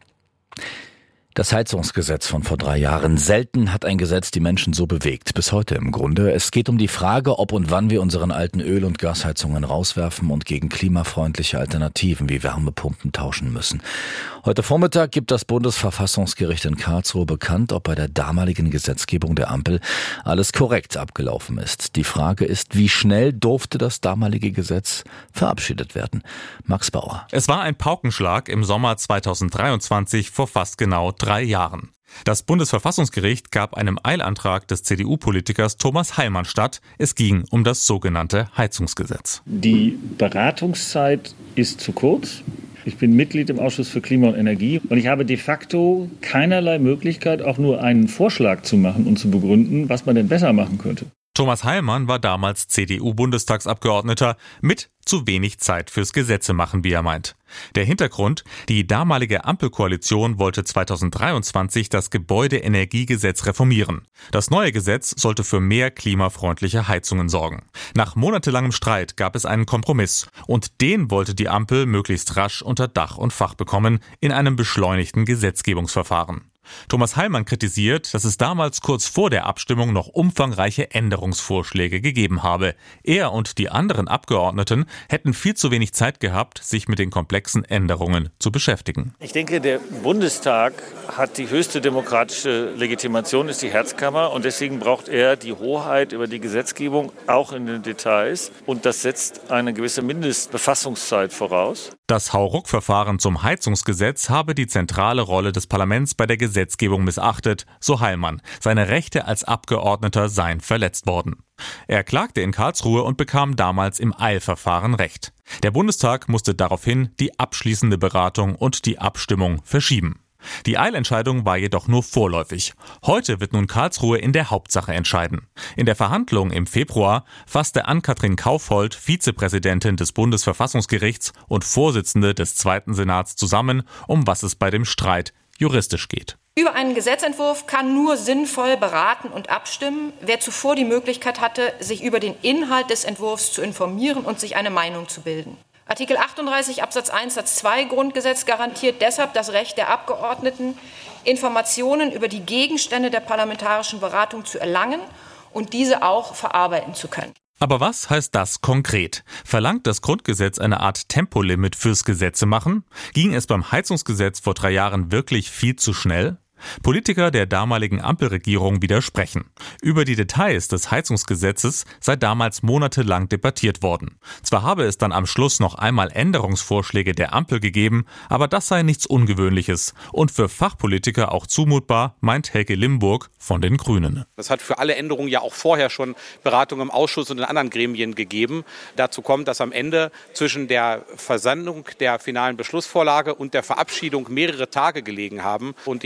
Das Heizungsgesetz von vor drei Jahren. Selten hat ein Gesetz die Menschen so bewegt. Bis heute im Grunde. Es geht um die Frage, ob und wann wir unseren alten Öl- und Gasheizungen rauswerfen und gegen klimafreundliche Alternativen wie Wärmepumpen tauschen müssen. Heute Vormittag gibt das Bundesverfassungsgericht in Karlsruhe bekannt, ob bei der damaligen Gesetzgebung der Ampel alles korrekt abgelaufen ist. Die Frage ist, wie schnell durfte das damalige Gesetz verabschiedet werden? Max Bauer. Es war ein Paukenschlag im Sommer zweitausenddreiundzwanzig vor fast genau drei Jahren. Das Bundesverfassungsgericht gab einem Eilantrag des C D U-Politikers Thomas Heilmann statt. Es ging um das sogenannte Heizungsgesetz. Die Beratungszeit ist zu kurz. Ich bin Mitglied im Ausschuss für Klima und Energie und ich habe de facto keinerlei Möglichkeit, auch nur einen Vorschlag zu machen und zu begründen, was man denn besser machen könnte. Thomas Heilmann war damals C D U-Bundestagsabgeordneter mit zu wenig Zeit fürs Gesetzemachen, wie er meint. Der Hintergrund: Die damalige Ampelkoalition wollte zweitausenddreiundzwanzig das Gebäudeenergiegesetz reformieren. Das neue Gesetz sollte für mehr klimafreundliche Heizungen sorgen. Nach monatelangem Streit gab es einen Kompromiss und den wollte die Ampel möglichst rasch unter Dach und Fach bekommen in einem beschleunigten Gesetzgebungsverfahren. Thomas Heilmann kritisiert, dass es damals kurz vor der Abstimmung noch umfangreiche Änderungsvorschläge gegeben habe. Er und die anderen Abgeordneten hätten viel zu wenig Zeit gehabt, sich mit den komplexen Änderungen zu beschäftigen. Ich denke, der Bundestag hat die höchste demokratische Legitimation, ist die Herzkammer und deswegen braucht er die Hoheit über die Gesetzgebung, auch in den Details. Und das setzt eine gewisse Mindestbefassungszeit voraus. Das Hauruck-Verfahren zum Heizungsgesetz habe die zentrale Rolle des Parlaments bei der Gesetzgebung missachtet, so Heilmann. Seine Rechte als Abgeordneter seien verletzt worden. Er klagte in Karlsruhe und bekam damals im Eilverfahren Recht. Der Bundestag musste daraufhin die abschließende Beratung und die Abstimmung verschieben. Die Eilentscheidung war jedoch nur vorläufig. Heute wird nun Karlsruhe in der Hauptsache entscheiden. In der Verhandlung im Februar fasste Ann-Kathrin Kaufhold, Vizepräsidentin des Bundesverfassungsgerichts und Vorsitzende des Zweiten Senats, zusammen, um was es bei dem Streit juristisch geht. Über einen Gesetzentwurf kann nur sinnvoll beraten und abstimmen, wer zuvor die Möglichkeit hatte, sich über den Inhalt des Entwurfs zu informieren und sich eine Meinung zu bilden. Artikel achtunddreißig Absatz eins Satz zwei Grundgesetz garantiert deshalb das Recht der Abgeordneten, Informationen über die Gegenstände der parlamentarischen Beratung zu erlangen und diese auch verarbeiten zu können. Aber was heißt das konkret? Verlangt das Grundgesetz eine Art Tempolimit fürs Gesetzemachen? Ging es beim Heizungsgesetz vor drei Jahren wirklich viel zu schnell? Politiker der damaligen Ampelregierung widersprechen. Über die Details des Heizungsgesetzes sei damals monatelang debattiert worden. Zwar habe es dann am Schluss noch einmal Änderungsvorschläge der Ampel gegeben, aber das sei nichts Ungewöhnliches und für Fachpolitiker auch zumutbar, meint Helge Limburg von den Grünen. Das hat für alle Änderungen ja auch vorher schon Beratungen im Ausschuss und in anderen Gremien gegeben. Dazu kommt, dass am Ende zwischen der Versendung der finalen Beschlussvorlage und der Verabschiedung mehrere Tage gelegen haben. Und ich meine schon,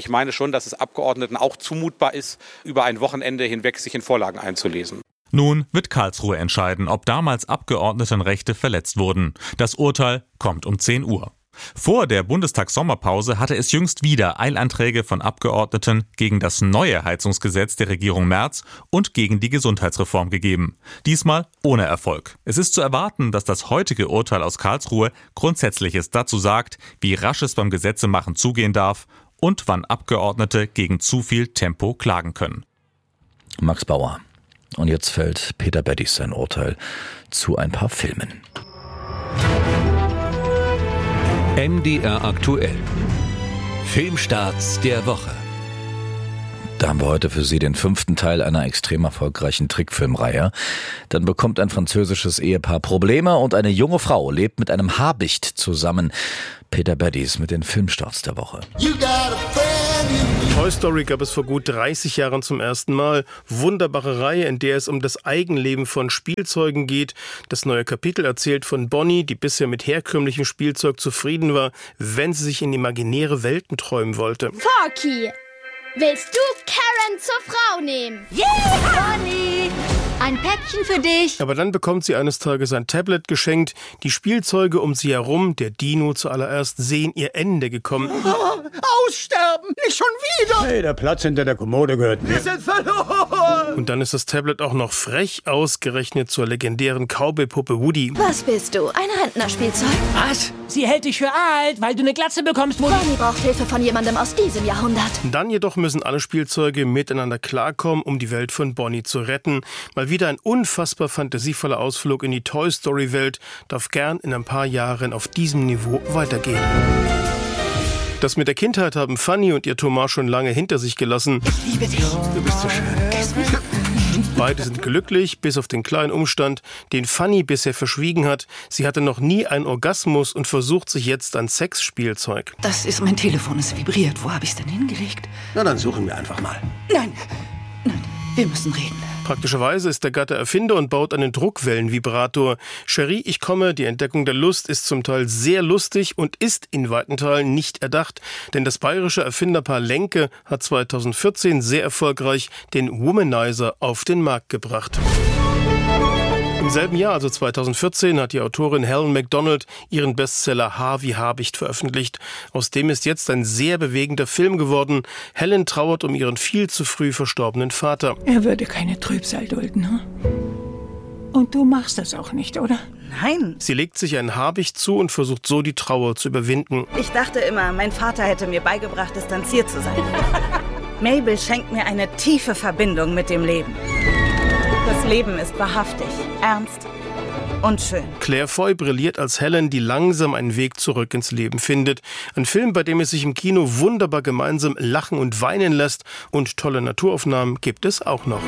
schon, dass es Abgeordneten auch zumutbar ist, über ein Wochenende hinweg sich in Vorlagen einzulesen. Nun wird Karlsruhe entscheiden, ob damals Abgeordnetenrechte verletzt wurden. Das Urteil kommt um zehn Uhr. Vor der Bundestagssommerpause hatte es jüngst wieder Eilanträge von Abgeordneten gegen das neue Heizungsgesetz der Regierung Merz und gegen die Gesundheitsreform gegeben. Diesmal ohne Erfolg. Es ist zu erwarten, dass das heutige Urteil aus Karlsruhe Grundsätzliches dazu sagt, wie rasch es beim Gesetzemachen zugehen darf und wann Abgeordnete gegen zu viel Tempo klagen können. Max Bauer. Und jetzt fällt Peter Beddies sein Urteil zu ein paar Filmen. M D R aktuell. Filmstarts der Woche. Da haben wir heute für Sie den fünften Teil einer extrem erfolgreichen Trickfilmreihe. Dann bekommt ein französisches Ehepaar Probleme und eine junge Frau lebt mit einem Habicht zusammen. Peter Beddies mit den Filmstarts der Woche. Toy Story gab es vor gut dreißig Jahren zum ersten Mal. Wunderbare Reihe, in der es um das Eigenleben von Spielzeugen geht. Das neue Kapitel erzählt von Bonnie, die bisher mit herkömmlichem Spielzeug zufrieden war, wenn sie sich in imaginäre Welten träumen wollte. Forky, willst du Karen zur Frau nehmen? Yeah! Bonnie! Ein Päckchen für dich. Aber dann bekommt sie eines Tages ein Tablet geschenkt. Die Spielzeuge um sie herum, der Dino zuallererst, sehen ihr Ende gekommen. Aussterben! Nicht schon wieder! Hey, der Platz hinter der Kommode gehört mir. Wir sind verloren! Und dann ist das Tablet auch noch frech ausgerechnet zur legendären Cowboy-Puppe Woody. Was bist du? Ein Rentnerspielzeug? Was? Sie hält dich für alt, weil du eine Glatze bekommst, Woody. Bonnie braucht Hilfe von jemandem aus diesem Jahrhundert. Dann jedoch müssen alle Spielzeuge miteinander klarkommen, um die Welt von Bonnie zu retten. Mal wieder ein unfassbar fantasievoller Ausflug in die Toy-Story-Welt darf gern in ein paar Jahren auf diesem Niveau weitergehen. Das mit der Kindheit haben Fanny und ihr Thomas schon lange hinter sich gelassen. Ich liebe dich. Du bist so schön. Beide sind glücklich, bis auf den kleinen Umstand, den Fanny bisher verschwiegen hat. Sie hatte noch nie einen Orgasmus und versucht sich jetzt an Sexspielzeug. Das ist mein Telefon, es vibriert. Wo habe ich es denn hingelegt? Na, dann suchen wir einfach mal. Nein, nein, wir müssen reden. Praktischerweise ist der Gatte Erfinder und baut einen Druckwellenvibrator. Cherie, ich komme, die Entdeckung der Lust ist zum Teil sehr lustig und ist in weiten Teilen nicht erdacht, denn das bayerische Erfinderpaar Lenke hat zweitausendvierzehn sehr erfolgreich den Womanizer auf den Markt gebracht. Im selben Jahr, also zweitausendvierzehn, hat die Autorin Helen Macdonald ihren Bestseller Haar wie Habicht veröffentlicht. Aus dem ist jetzt ein sehr bewegender Film geworden. Helen trauert um ihren viel zu früh verstorbenen Vater. Er würde keine Trübsal dulden, hm? Und du machst das auch nicht, oder? Nein. Sie legt sich ein Habicht zu und versucht so die Trauer zu überwinden. Ich dachte immer, mein Vater hätte mir beigebracht, distanziert zu sein. Mabel schenkt mir eine tiefe Verbindung mit dem Leben. Das Leben ist wahrhaftig, ernst und schön. Claire Foy brilliert als Helen, die langsam einen Weg zurück ins Leben findet. Ein Film, bei dem es sich im Kino wunderbar gemeinsam lachen und weinen lässt. Und tolle Naturaufnahmen gibt es auch noch.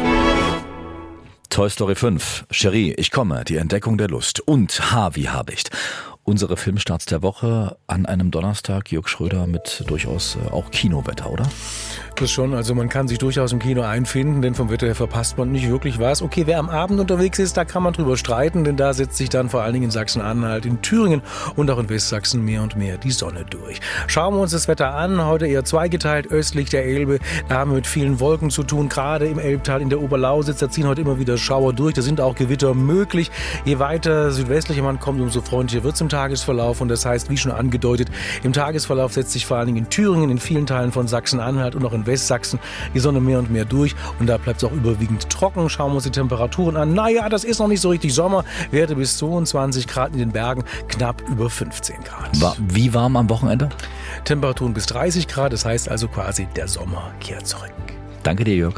Toy Story fünf, Cherie, ich komme, die Entdeckung der Lust und Haar wie Habicht. Unsere Filmstarts der Woche an einem Donnerstag, Jörg Schröder, mit durchaus auch Kinowetter, oder? Das schon, also man kann sich durchaus im Kino einfinden, denn vom Wetter her verpasst man nicht wirklich was. Okay, wer am Abend unterwegs ist, da kann man drüber streiten, denn da setzt sich dann vor allen Dingen in Sachsen-Anhalt, in Thüringen und auch in Westsachsen mehr und mehr die Sonne durch. Schauen wir uns das Wetter an, heute eher zweigeteilt, östlich der Elbe, da haben wir mit vielen Wolken zu tun, gerade im Elbtal, in der Oberlausitz, da ziehen heute immer wieder Schauer durch, da sind auch Gewitter möglich. Je weiter südwestlicher man kommt, umso freundlicher wird es im Tagesverlauf und das heißt, wie schon angedeutet, im Tagesverlauf setzt sich vor allen Dingen in Thüringen, in vielen Teilen von Sachsen-Anhalt und auch in Westsachsen die Sonne mehr und mehr durch und da bleibt es auch überwiegend trocken. Schauen wir uns die Temperaturen an. Naja, das ist noch nicht so richtig Sommer. Werte bis zweiundzwanzig Grad in den Bergen, knapp über fünfzehn Grad. War wie warm am Wochenende? Temperaturen bis dreißig Grad, das heißt also quasi, der Sommer kehrt zurück. Danke dir, Jörg.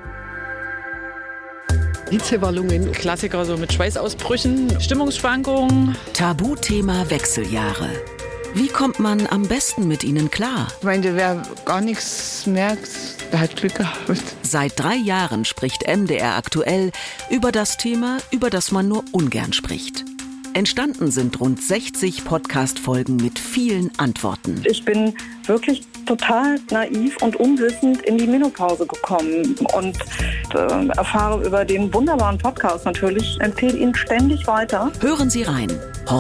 Hitzewallungen, Klassiker so mit Schweißausbrüchen, Stimmungsschwankungen. Tabuthema Wechseljahre. Wie kommt man am besten mit ihnen klar? Ich meine, wer gar nichts merkt, der hat Glück gehabt. Seit drei Jahren spricht M D R aktuell über das Thema, über das man nur ungern spricht. Entstanden sind rund sechzig Podcast-Folgen mit vielen Antworten. Ich bin wirklich total naiv und unwissend in die Menopause gekommen und äh, erfahre über den wunderbaren Podcast natürlich, empfehle ihn ständig weiter. Hören Sie rein.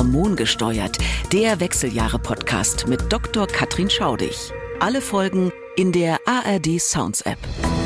Hormongesteuert, der Wechseljahre-Podcast mit Doktor Katrin Schaudig. Alle Folgen in der A R D Sounds App.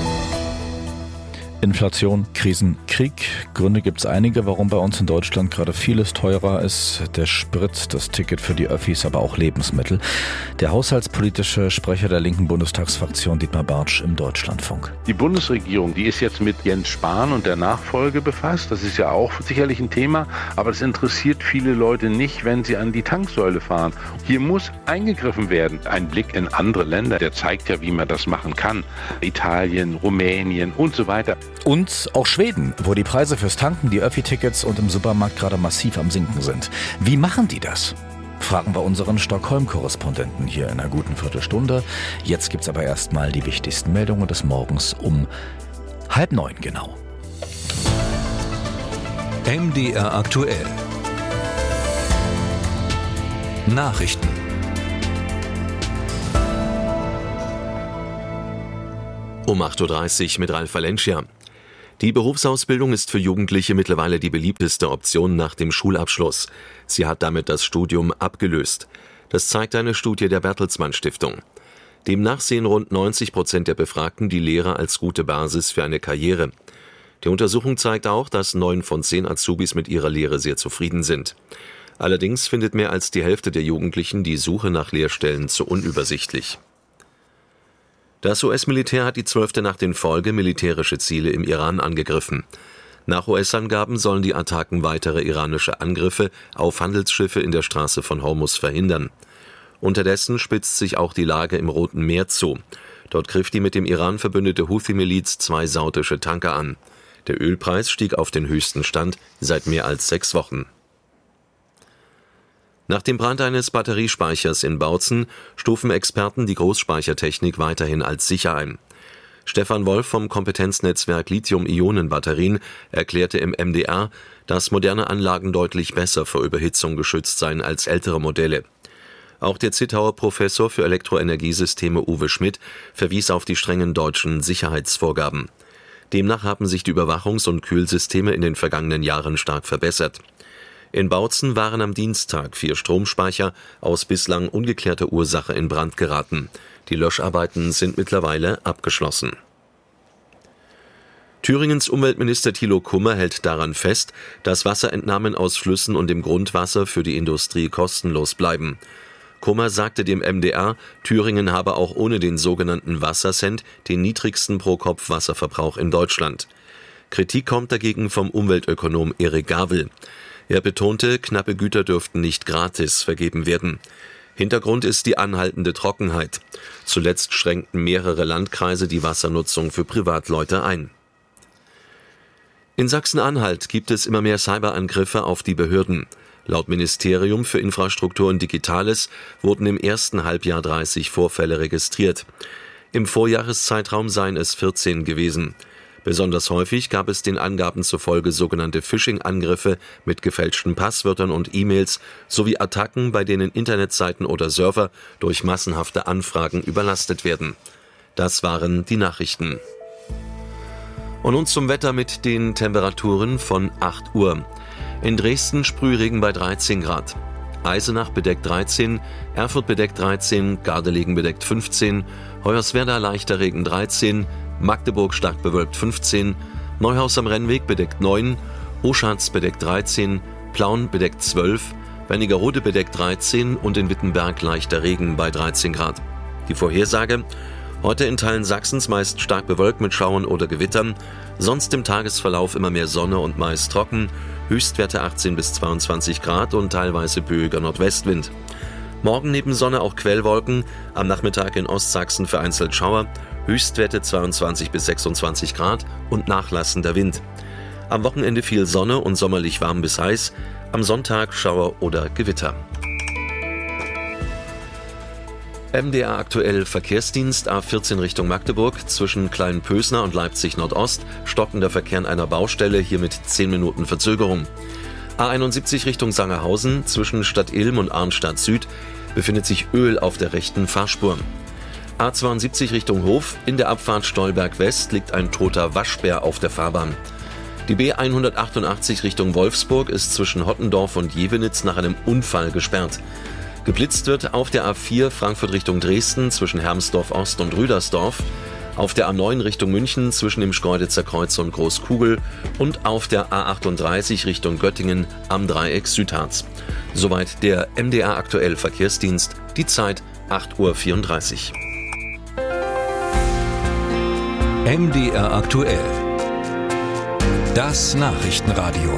Inflation, Krisen, Krieg. Gründe gibt es einige, warum bei uns in Deutschland gerade vieles teurer ist. Der Sprit, das Ticket für die Öffis, aber auch Lebensmittel. Der haushaltspolitische Sprecher der linken Bundestagsfraktion Dietmar Bartsch im Deutschlandfunk. Die Bundesregierung, die ist jetzt mit Jens Spahn und der Nachfolge befasst. Das ist ja auch sicherlich ein Thema, aber das interessiert viele Leute nicht, wenn sie an die Tanksäule fahren. Hier muss eingegriffen werden. Ein Blick in andere Länder, der zeigt ja, wie man das machen kann. Italien, Rumänien und so weiter. Und auch Schweden, wo die Preise fürs Tanken, die Öffi-Tickets und im Supermarkt gerade massiv am Sinken sind. Wie machen die das? Fragen wir unseren Stockholm-Korrespondenten hier in einer guten Viertelstunde. Jetzt gibt's aber erstmal die wichtigsten Meldungen des Morgens um halb neun genau. M D R aktuell. Nachrichten. Um acht Uhr dreißig mit Ralf Valencia. Die Berufsausbildung ist für Jugendliche mittlerweile die beliebteste Option nach dem Schulabschluss. Sie hat damit das Studium abgelöst. Das zeigt eine Studie der Bertelsmann Stiftung. Demnach sehen rund neunzig Prozent der Befragten die Lehre als gute Basis für eine Karriere. Die Untersuchung zeigt auch, dass neun von zehn Azubis mit ihrer Lehre sehr zufrieden sind. Allerdings findet mehr als die Hälfte der Jugendlichen die Suche nach Lehrstellen zu unübersichtlich. Das U S-Militär hat die zwölfte Nacht in Folge militärische Ziele im Iran angegriffen. Nach U S-Angaben sollen die Attacken weitere iranische Angriffe auf Handelsschiffe in der Straße von Hormuz verhindern. Unterdessen spitzt sich auch die Lage im Roten Meer zu. Dort griff die mit dem Iran verbündete Houthi-Miliz zwei saudische Tanker an. Der Ölpreis stieg auf den höchsten Stand seit mehr als sechs Wochen. Nach dem Brand eines Batteriespeichers in Bautzen stufen Experten die Großspeichertechnik weiterhin als sicher ein. Stefan Wolf vom Kompetenznetzwerk Lithium-Ionen-Batterien erklärte im M D R, dass moderne Anlagen deutlich besser vor Überhitzung geschützt seien als ältere Modelle. Auch der Zittauer Professor für Elektroenergiesysteme Uwe Schmidt verwies auf die strengen deutschen Sicherheitsvorgaben. Demnach haben sich die Überwachungs- und Kühlsysteme in den vergangenen Jahren stark verbessert. In Bautzen waren am Dienstag vier Stromspeicher aus bislang ungeklärter Ursache in Brand geraten. Die Löscharbeiten sind mittlerweile abgeschlossen. Thüringens Umweltminister Thilo Kummer hält daran fest, dass Wasserentnahmen aus Flüssen und dem Grundwasser für die Industrie kostenlos bleiben. Kummer sagte dem M D R, Thüringen habe auch ohne den sogenannten Wassercent den niedrigsten Pro-Kopf-Wasserverbrauch in Deutschland. Kritik kommt dagegen vom Umweltökonom Erik Gavel. Er betonte, knappe Güter dürften nicht gratis vergeben werden. Hintergrund ist die anhaltende Trockenheit. Zuletzt schränkten mehrere Landkreise die Wassernutzung für Privatleute ein. In Sachsen-Anhalt gibt es immer mehr Cyberangriffe auf die Behörden. Laut Ministerium für Infrastruktur und Digitales wurden im ersten Halbjahr dreißig Vorfälle registriert. Im Vorjahreszeitraum seien es vierzehn gewesen. Besonders häufig gab es den Angaben zufolge sogenannte Phishing-Angriffe mit gefälschten Passwörtern und E-Mails sowie Attacken, bei denen Internetseiten oder Server durch massenhafte Anfragen überlastet werden. Das waren die Nachrichten. Und nun zum Wetter mit den Temperaturen von acht Uhr. In Dresden Sprühregen bei dreizehn Grad. Eisenach bedeckt dreizehn, Erfurt bedeckt dreizehn, Gardelegen bedeckt fünfzehn, Hoyerswerda leichter Regen dreizehn, Magdeburg stark bewölkt fünfzehn, Neuhaus am Rennweg bedeckt neun, Oschatz bedeckt dreizehn, Plauen bedeckt zwölf, Wernigerode bedeckt dreizehn und in Wittenberg leichter Regen bei dreizehn Grad. Die Vorhersage: Heute in Teilen Sachsens meist stark bewölkt mit Schauern oder Gewittern, sonst im Tagesverlauf immer mehr Sonne und meist trocken, Höchstwerte achtzehn bis zweiundzwanzig Grad und teilweise böiger Nordwestwind. Morgen neben Sonne auch Quellwolken, am Nachmittag in Ostsachsen vereinzelt Schauer, Höchstwerte zweiundzwanzig bis sechsundzwanzig Grad und nachlassender Wind. Am Wochenende viel Sonne und sommerlich warm bis heiß, am Sonntag Schauer oder Gewitter. M D R aktuell Verkehrsdienst A vierzehn Richtung Magdeburg, zwischen Kleinpösner und Leipzig Nordost, stockender Verkehr an einer Baustelle, hier mit zehn Minuten Verzögerung. A einundsiebzig Richtung Sangerhausen, zwischen Stadt Ilm und Arnstadt Süd, befindet sich Öl auf der rechten Fahrspur. A zweiundsiebzig Richtung Hof, in der Abfahrt Stolberg West liegt ein toter Waschbär auf der Fahrbahn. Die B hundertachtundachtzig Richtung Wolfsburg ist zwischen Hottendorf und Jevenitz nach einem Unfall gesperrt. Geblitzt wird auf der A vier Frankfurt Richtung Dresden zwischen Hermsdorf Ost und Rüdersdorf, auf der A neun Richtung München zwischen dem Schkeuditzer Kreuz und Großkugel und auf der A achtunddreißig Richtung Göttingen am Dreieck Südharz. Soweit der M D R aktuell Verkehrsdienst, die Zeit acht Uhr vierunddreißig. M D R aktuell. Das Nachrichtenradio.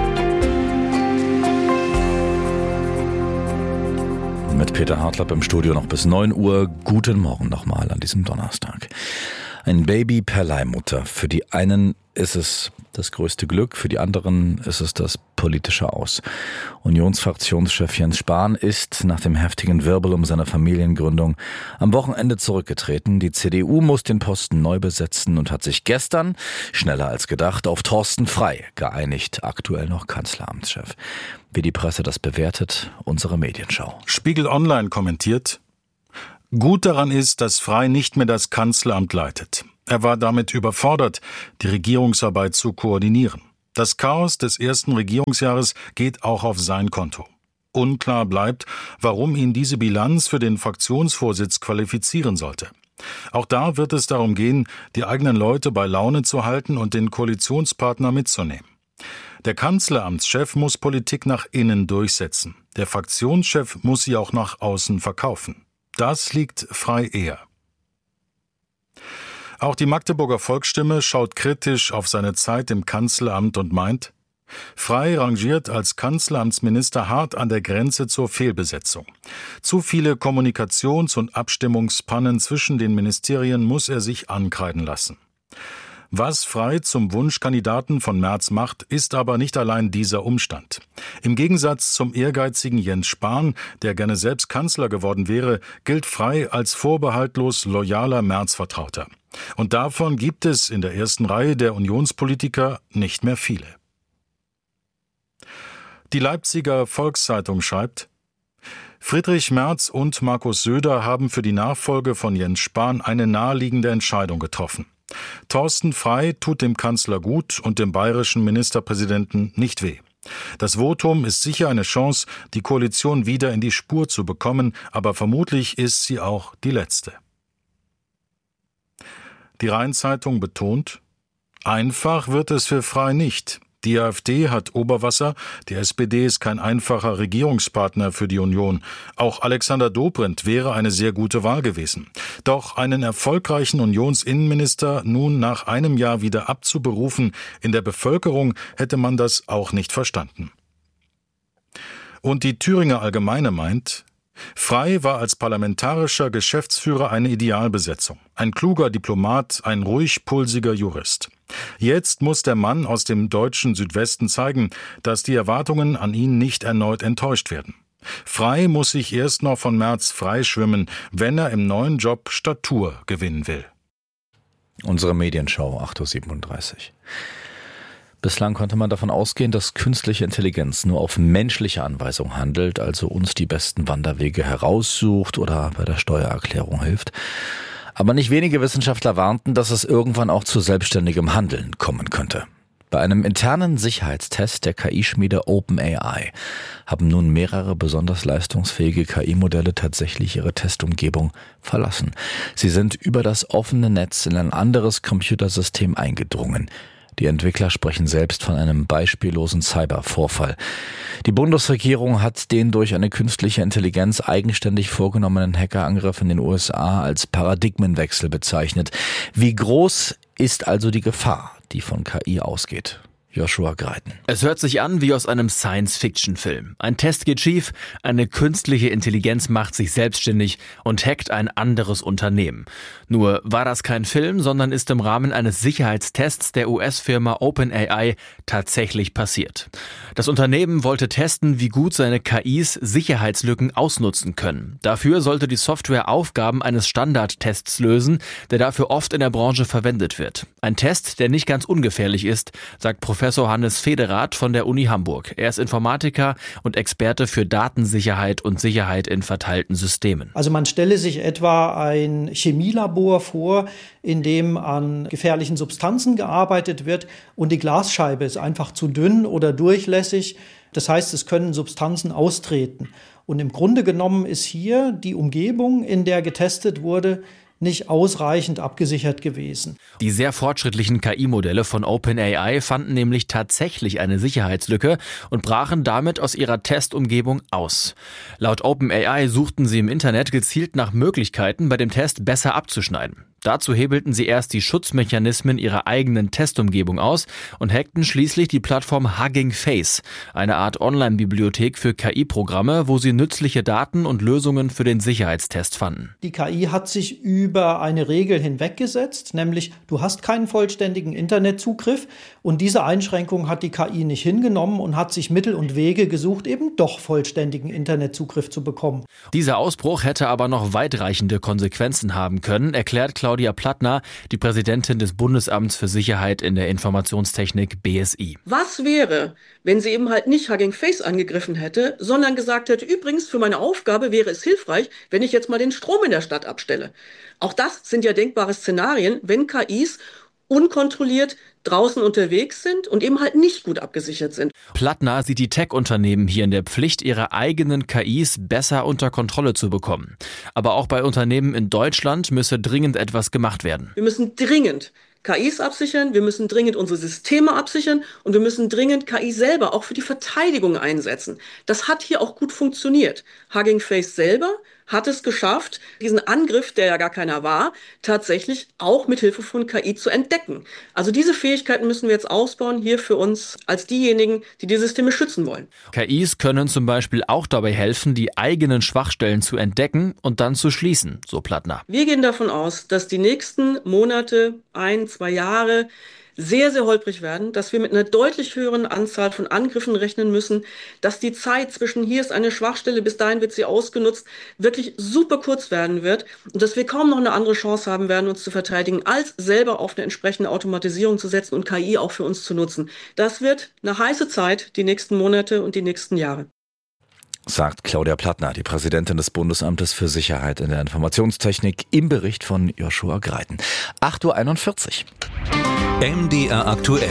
Mit Peter Hartlapp im Studio noch bis neun Uhr. Guten Morgen nochmal an diesem Donnerstag. Ein Baby per Leihmutter. Für die einen ist es das größte Glück, für die anderen ist es das politische Aus. Unionsfraktionschef Jens Spahn ist nach dem heftigen Wirbel um seine Familiengründung am Wochenende zurückgetreten. Die C D U muss den Posten neu besetzen und hat sich gestern, schneller als gedacht, auf Thorsten Frey geeinigt, aktuell noch Kanzleramtschef. Wie die Presse das bewertet, unsere Medienschau. Spiegel Online kommentiert: Gut daran ist, dass Frey nicht mehr das Kanzleramt leitet. Er war damit überfordert, die Regierungsarbeit zu koordinieren. Das Chaos des ersten Regierungsjahres geht auch auf sein Konto. Unklar bleibt, warum ihn diese Bilanz für den Fraktionsvorsitz qualifizieren sollte. Auch da wird es darum gehen, die eigenen Leute bei Laune zu halten und den Koalitionspartner mitzunehmen. Der Kanzleramtschef muss Politik nach innen durchsetzen. Der Fraktionschef muss sie auch nach außen verkaufen. Das liegt Frey eher. Auch die Magdeburger Volksstimme schaut kritisch auf seine Zeit im Kanzleramt und meint, Frey rangiert als Kanzleramtsminister hart an der Grenze zur Fehlbesetzung. Zu viele Kommunikations- und Abstimmungspannen zwischen den Ministerien muss er sich ankreiden lassen. Was Frey zum Wunschkandidaten von Merz macht, ist aber nicht allein dieser Umstand. Im Gegensatz zum ehrgeizigen Jens Spahn, der gerne selbst Kanzler geworden wäre, gilt Frey als vorbehaltlos loyaler Merz-Vertrauter. Und davon gibt es in der ersten Reihe der Unionspolitiker nicht mehr viele. Die Leipziger Volkszeitung schreibt: Friedrich Merz und Markus Söder haben für die Nachfolge von Jens Spahn eine naheliegende Entscheidung getroffen. Thorsten Frey tut dem Kanzler gut und dem bayerischen Ministerpräsidenten nicht weh. Das Votum ist sicher eine Chance, die Koalition wieder in die Spur zu bekommen, aber vermutlich ist sie auch die letzte. Die Rhein-Zeitung betont: Einfach wird es für Frey nicht. Die AfD hat Oberwasser, die S P D ist kein einfacher Regierungspartner für die Union. Auch Alexander Dobrindt wäre eine sehr gute Wahl gewesen. Doch einen erfolgreichen Unionsinnenminister nun nach einem Jahr wieder abzuberufen, in der Bevölkerung hätte man das auch nicht verstanden. Und die Thüringer Allgemeine meint, Frey war als parlamentarischer Geschäftsführer eine Idealbesetzung. Ein kluger Diplomat, ein ruhig pulsiger Jurist. Jetzt muss der Mann aus dem deutschen Südwesten zeigen, dass die Erwartungen an ihn nicht erneut enttäuscht werden. Frey muss sich erst noch von Merz freischwimmen, wenn er im neuen Job Statur gewinnen will. Unsere Medienschau, acht Uhr siebenunddreißig. Bislang konnte man davon ausgehen, dass künstliche Intelligenz nur auf menschliche Anweisung handelt, also uns die besten Wanderwege heraussucht oder bei der Steuererklärung hilft. Aber nicht wenige Wissenschaftler warnten, dass es irgendwann auch zu selbstständigem Handeln kommen könnte. Bei einem internen Sicherheitstest der K I-Schmiede OpenAI haben nun mehrere besonders leistungsfähige K I-Modelle tatsächlich ihre Testumgebung verlassen. Sie sind über das offene Netz in ein anderes Computersystem eingedrungen. Die Entwickler sprechen selbst von einem beispiellosen Cybervorfall. Die Bundesregierung hat den durch eine künstliche Intelligenz eigenständig vorgenommenen Hackerangriff in den U S A als Paradigmenwechsel bezeichnet. Wie groß ist also die Gefahr, die von K I ausgeht? Joshua Greiten. Es hört sich an wie aus einem Science-Fiction-Film. Ein Test geht schief, eine künstliche Intelligenz macht sich selbstständig und hackt ein anderes Unternehmen. Nur war das kein Film, sondern ist im Rahmen eines Sicherheitstests der U S-Firma OpenAI tatsächlich passiert. Das Unternehmen wollte testen, wie gut seine K Is Sicherheitslücken ausnutzen können. Dafür sollte die Software Aufgaben eines Standardtests lösen, der dafür oft in der Branche verwendet wird. Ein Test, der nicht ganz ungefährlich ist, sagt Professor Professor Hannes Federath von der Uni Hamburg. Er ist Informatiker und Experte für Datensicherheit und Sicherheit in verteilten Systemen. Also man stelle sich etwa ein Chemielabor vor, in dem an gefährlichen Substanzen gearbeitet wird und die Glasscheibe ist einfach zu dünn oder durchlässig. Das heißt, es können Substanzen austreten. Und im Grunde genommen ist hier die Umgebung, in der getestet wurde, nicht ausreichend abgesichert gewesen. Die sehr fortschrittlichen K I-Modelle von OpenAI fanden nämlich tatsächlich eine Sicherheitslücke und brachen damit aus ihrer Testumgebung aus. Laut OpenAI suchten sie im Internet gezielt nach Möglichkeiten, bei dem Test besser abzuschneiden. Dazu hebelten sie erst die Schutzmechanismen ihrer eigenen Testumgebung aus und hackten schließlich die Plattform Hugging Face, eine Art Online-Bibliothek für K I-Programme, wo sie nützliche Daten und Lösungen für den Sicherheitstest fanden. Die K I hat sich über eine Regel hinweggesetzt, nämlich du hast keinen vollständigen Internetzugriff, und diese Einschränkung hat die K I nicht hingenommen und hat sich Mittel und Wege gesucht, eben doch vollständigen Internetzugriff zu bekommen. Dieser Ausbruch hätte aber noch weitreichende Konsequenzen haben können, erklärt Claudia Claudia Plattner, die Präsidentin des Bundesamts für Sicherheit in der Informationstechnik B S I. Was wäre, wenn sie eben halt nicht Hugging Face angegriffen hätte, sondern gesagt hätte, übrigens für meine Aufgabe wäre es hilfreich, wenn ich jetzt mal den Strom in der Stadt abstelle. Auch das sind ja denkbare Szenarien, wenn K Is unkontrolliert draußen unterwegs sind und eben halt nicht gut abgesichert sind. Plattner sieht die Tech-Unternehmen hier in der Pflicht, ihre eigenen K Is besser unter Kontrolle zu bekommen. Aber auch bei Unternehmen in Deutschland müsse dringend etwas gemacht werden. Wir müssen dringend K Is absichern, wir müssen dringend unsere Systeme absichern und wir müssen dringend K I selber auch für die Verteidigung einsetzen. Das hat hier auch gut funktioniert. Hugging Face selber hat es geschafft, diesen Angriff, der ja gar keiner war, tatsächlich auch mit Hilfe von K I zu entdecken. Also diese Fähigkeiten müssen wir jetzt ausbauen, hier für uns als diejenigen, die die Systeme schützen wollen. K Is können zum Beispiel auch dabei helfen, die eigenen Schwachstellen zu entdecken und dann zu schließen, so Plattner. Wir gehen davon aus, dass die nächsten Monate, ein, zwei Jahre sehr, sehr holprig werden, dass wir mit einer deutlich höheren Anzahl von Angriffen rechnen müssen, dass die Zeit zwischen hier ist eine Schwachstelle, bis dahin wird sie ausgenutzt, wirklich super kurz werden wird und dass wir kaum noch eine andere Chance haben werden, uns zu verteidigen, als selber auf eine entsprechende Automatisierung zu setzen und K I auch für uns zu nutzen. Das wird eine heiße Zeit, die nächsten Monate und die nächsten Jahre. Sagt Claudia Plattner, die Präsidentin des Bundesamtes für Sicherheit in der Informationstechnik, im Bericht von Joshua Greiten. acht Uhr einundvierzig. M D R aktuell.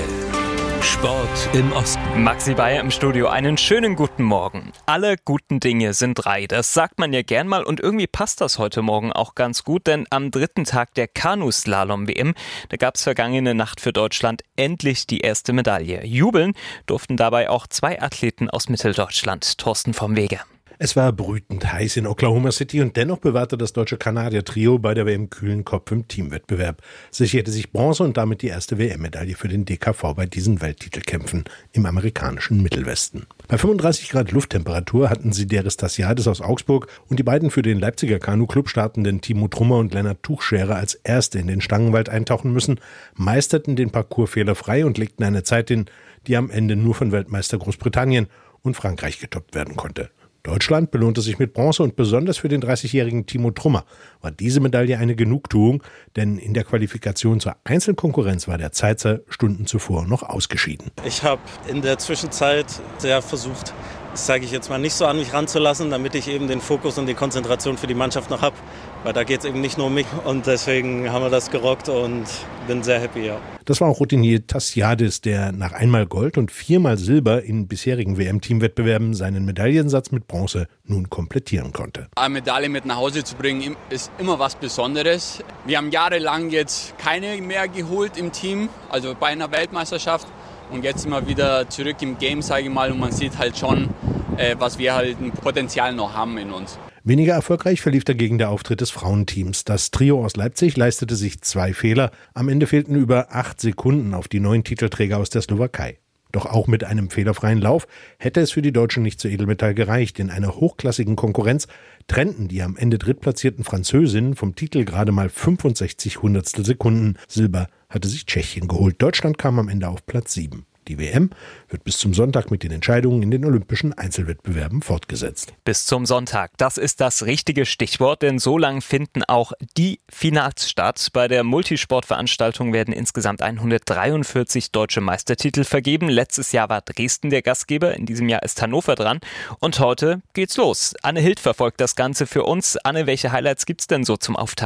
Sport im Osten. Maxi Bayer im Studio. Einen schönen guten Morgen. Alle guten Dinge sind drei. Das sagt man ja gern mal und irgendwie passt das heute Morgen auch ganz gut, denn am dritten Tag der Kanuslalom-W M, da gab es vergangene Nacht für Deutschland endlich die erste Medaille. Jubeln durften dabei auch zwei Athleten aus Mitteldeutschland. Thorsten vom Wege. Es war brütend heiß in Oklahoma City und dennoch bewahrte das deutsche Kanadier-Trio bei der W M kühlen Kopf im Teamwettbewerb, sicherte sich Bronze und damit die erste W M-Medaille für den D K V bei diesen Welttitelkämpfen im amerikanischen Mittelwesten. Bei fünfunddreißig Grad Lufttemperatur hatten sie Sideris Tassiadis aus Augsburg und die beiden für den Leipziger Kanu-Club startenden Timo Trummer und Lennart Tuchscherer als Erste in den Stangenwald eintauchen müssen, meisterten den Parcours fehlerfrei und legten eine Zeit hin, die am Ende nur von Weltmeister Großbritannien und Frankreich getoppt werden konnte. Deutschland belohnte sich mit Bronze und besonders für den dreißigjährigen Timo Trummer war diese Medaille eine Genugtuung, denn in der Qualifikation zur Einzelkonkurrenz war der Zeitzer Stunden zuvor noch ausgeschieden. Ich habe in der Zwischenzeit sehr versucht, das sage ich jetzt mal, nicht so an mich ranzulassen, damit ich eben den Fokus und die Konzentration für die Mannschaft noch habe, weil da geht es eben nicht nur um mich und deswegen haben wir das gerockt und bin sehr happy, ja. Das war auch Routinier Tassiadis, der nach einmal Gold und viermal Silber in bisherigen W M-Teamwettbewerben seinen Medaillensatz mit Bronze nun komplettieren konnte. Eine Medaille mit nach Hause zu bringen, ist immer was Besonderes. Wir haben jahrelang jetzt keine mehr geholt im Team, also bei einer Weltmeisterschaft. Und jetzt sind wir wieder zurück im Game, sage ich mal, und man sieht halt schon, äh, was wir halt ein Potenzial noch haben in uns. Weniger erfolgreich verlief dagegen der Auftritt des Frauenteams. Das Trio aus Leipzig leistete sich zwei Fehler. Am Ende fehlten über acht Sekunden auf die neuen Titelträger aus der Slowakei. Doch auch mit einem fehlerfreien Lauf hätte es für die Deutschen nicht zur Edelmetall gereicht. In einer hochklassigen Konkurrenz trennten die am Ende drittplatzierten Französinnen vom Titel gerade mal fünfundsechzig Hundertstel Sekunden. Silber hatte sich Tschechien geholt. Deutschland kam am Ende auf Platz sieben. Die W M wird bis zum Sonntag mit den Entscheidungen in den olympischen Einzelwettbewerben fortgesetzt. Bis zum Sonntag, das ist das richtige Stichwort, denn so lang finden auch die Finals statt. Bei der Multisportveranstaltung werden insgesamt hundertdreiundvierzig deutsche Meistertitel vergeben. Letztes Jahr war Dresden der Gastgeber, in diesem Jahr ist Hannover dran und heute geht's los. Anne Hild verfolgt das Ganze für uns. Anne, welche Highlights gibt's denn so zum Auftakt?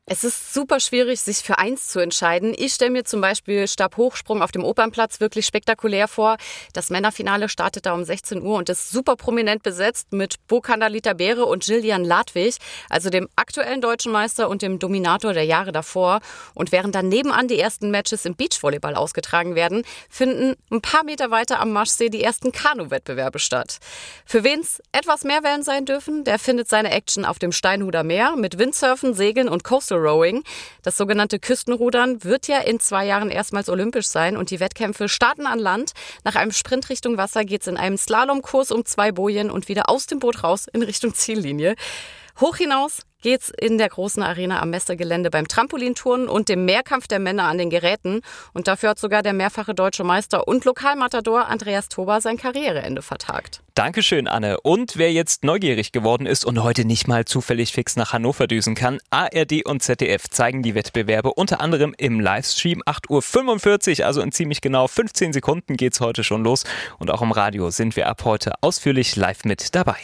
Es ist super schwierig, sich für eins zu entscheiden. Ich stelle mir zum Beispiel Stabhochsprung auf dem Opernplatz wirklich spektakulär vor. Das Männerfinale startet da um sechzehn Uhr und ist super prominent besetzt mit Bo-Kandalita Behre und Gillian Ladwig, also dem aktuellen deutschen Meister und dem Dominator der Jahre davor. Und während dann nebenan die ersten Matches im Beachvolleyball ausgetragen werden, finden ein paar Meter weiter am Maschsee die ersten Kanu-Wettbewerbe statt. Für wen's etwas mehr Wellen sein dürfen, der findet seine Action auf dem Steinhuder Meer mit Windsurfen, Segeln und Coastal Rowing. Das sogenannte Küstenrudern wird ja in zwei Jahren erstmals olympisch sein und die Wettkämpfe starten an Land. Nach einem Sprint Richtung Wasser geht's in einem Slalomkurs um zwei Bojen und wieder aus dem Boot raus in Richtung Ziellinie. Hoch hinaus geht's in der großen Arena am Messegelände beim Trampolinturnen und dem Mehrkampf der Männer an den Geräten. Und dafür hat sogar der mehrfache deutsche Meister und Lokalmatador Andreas Toba sein Karriereende vertagt. Dankeschön, Anne. Und wer jetzt neugierig geworden ist und heute nicht mal zufällig fix nach Hannover düsen kann, A R D und Z D F zeigen die Wettbewerbe unter anderem im Livestream acht Uhr fünfundvierzig, also in ziemlich genau fünfzehn Sekunden geht's heute schon los. Und auch im Radio sind wir ab heute ausführlich live mit dabei.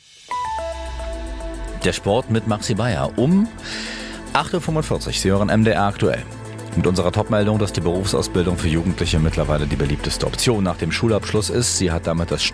Der Sport mit Maxi Bayer um acht Uhr fünfundvierzig. Sie hören M D R aktuell. Mit unserer Topmeldung, dass die Berufsausbildung für Jugendliche mittlerweile die beliebteste Option nach dem Schulabschluss ist. Sie hat damit das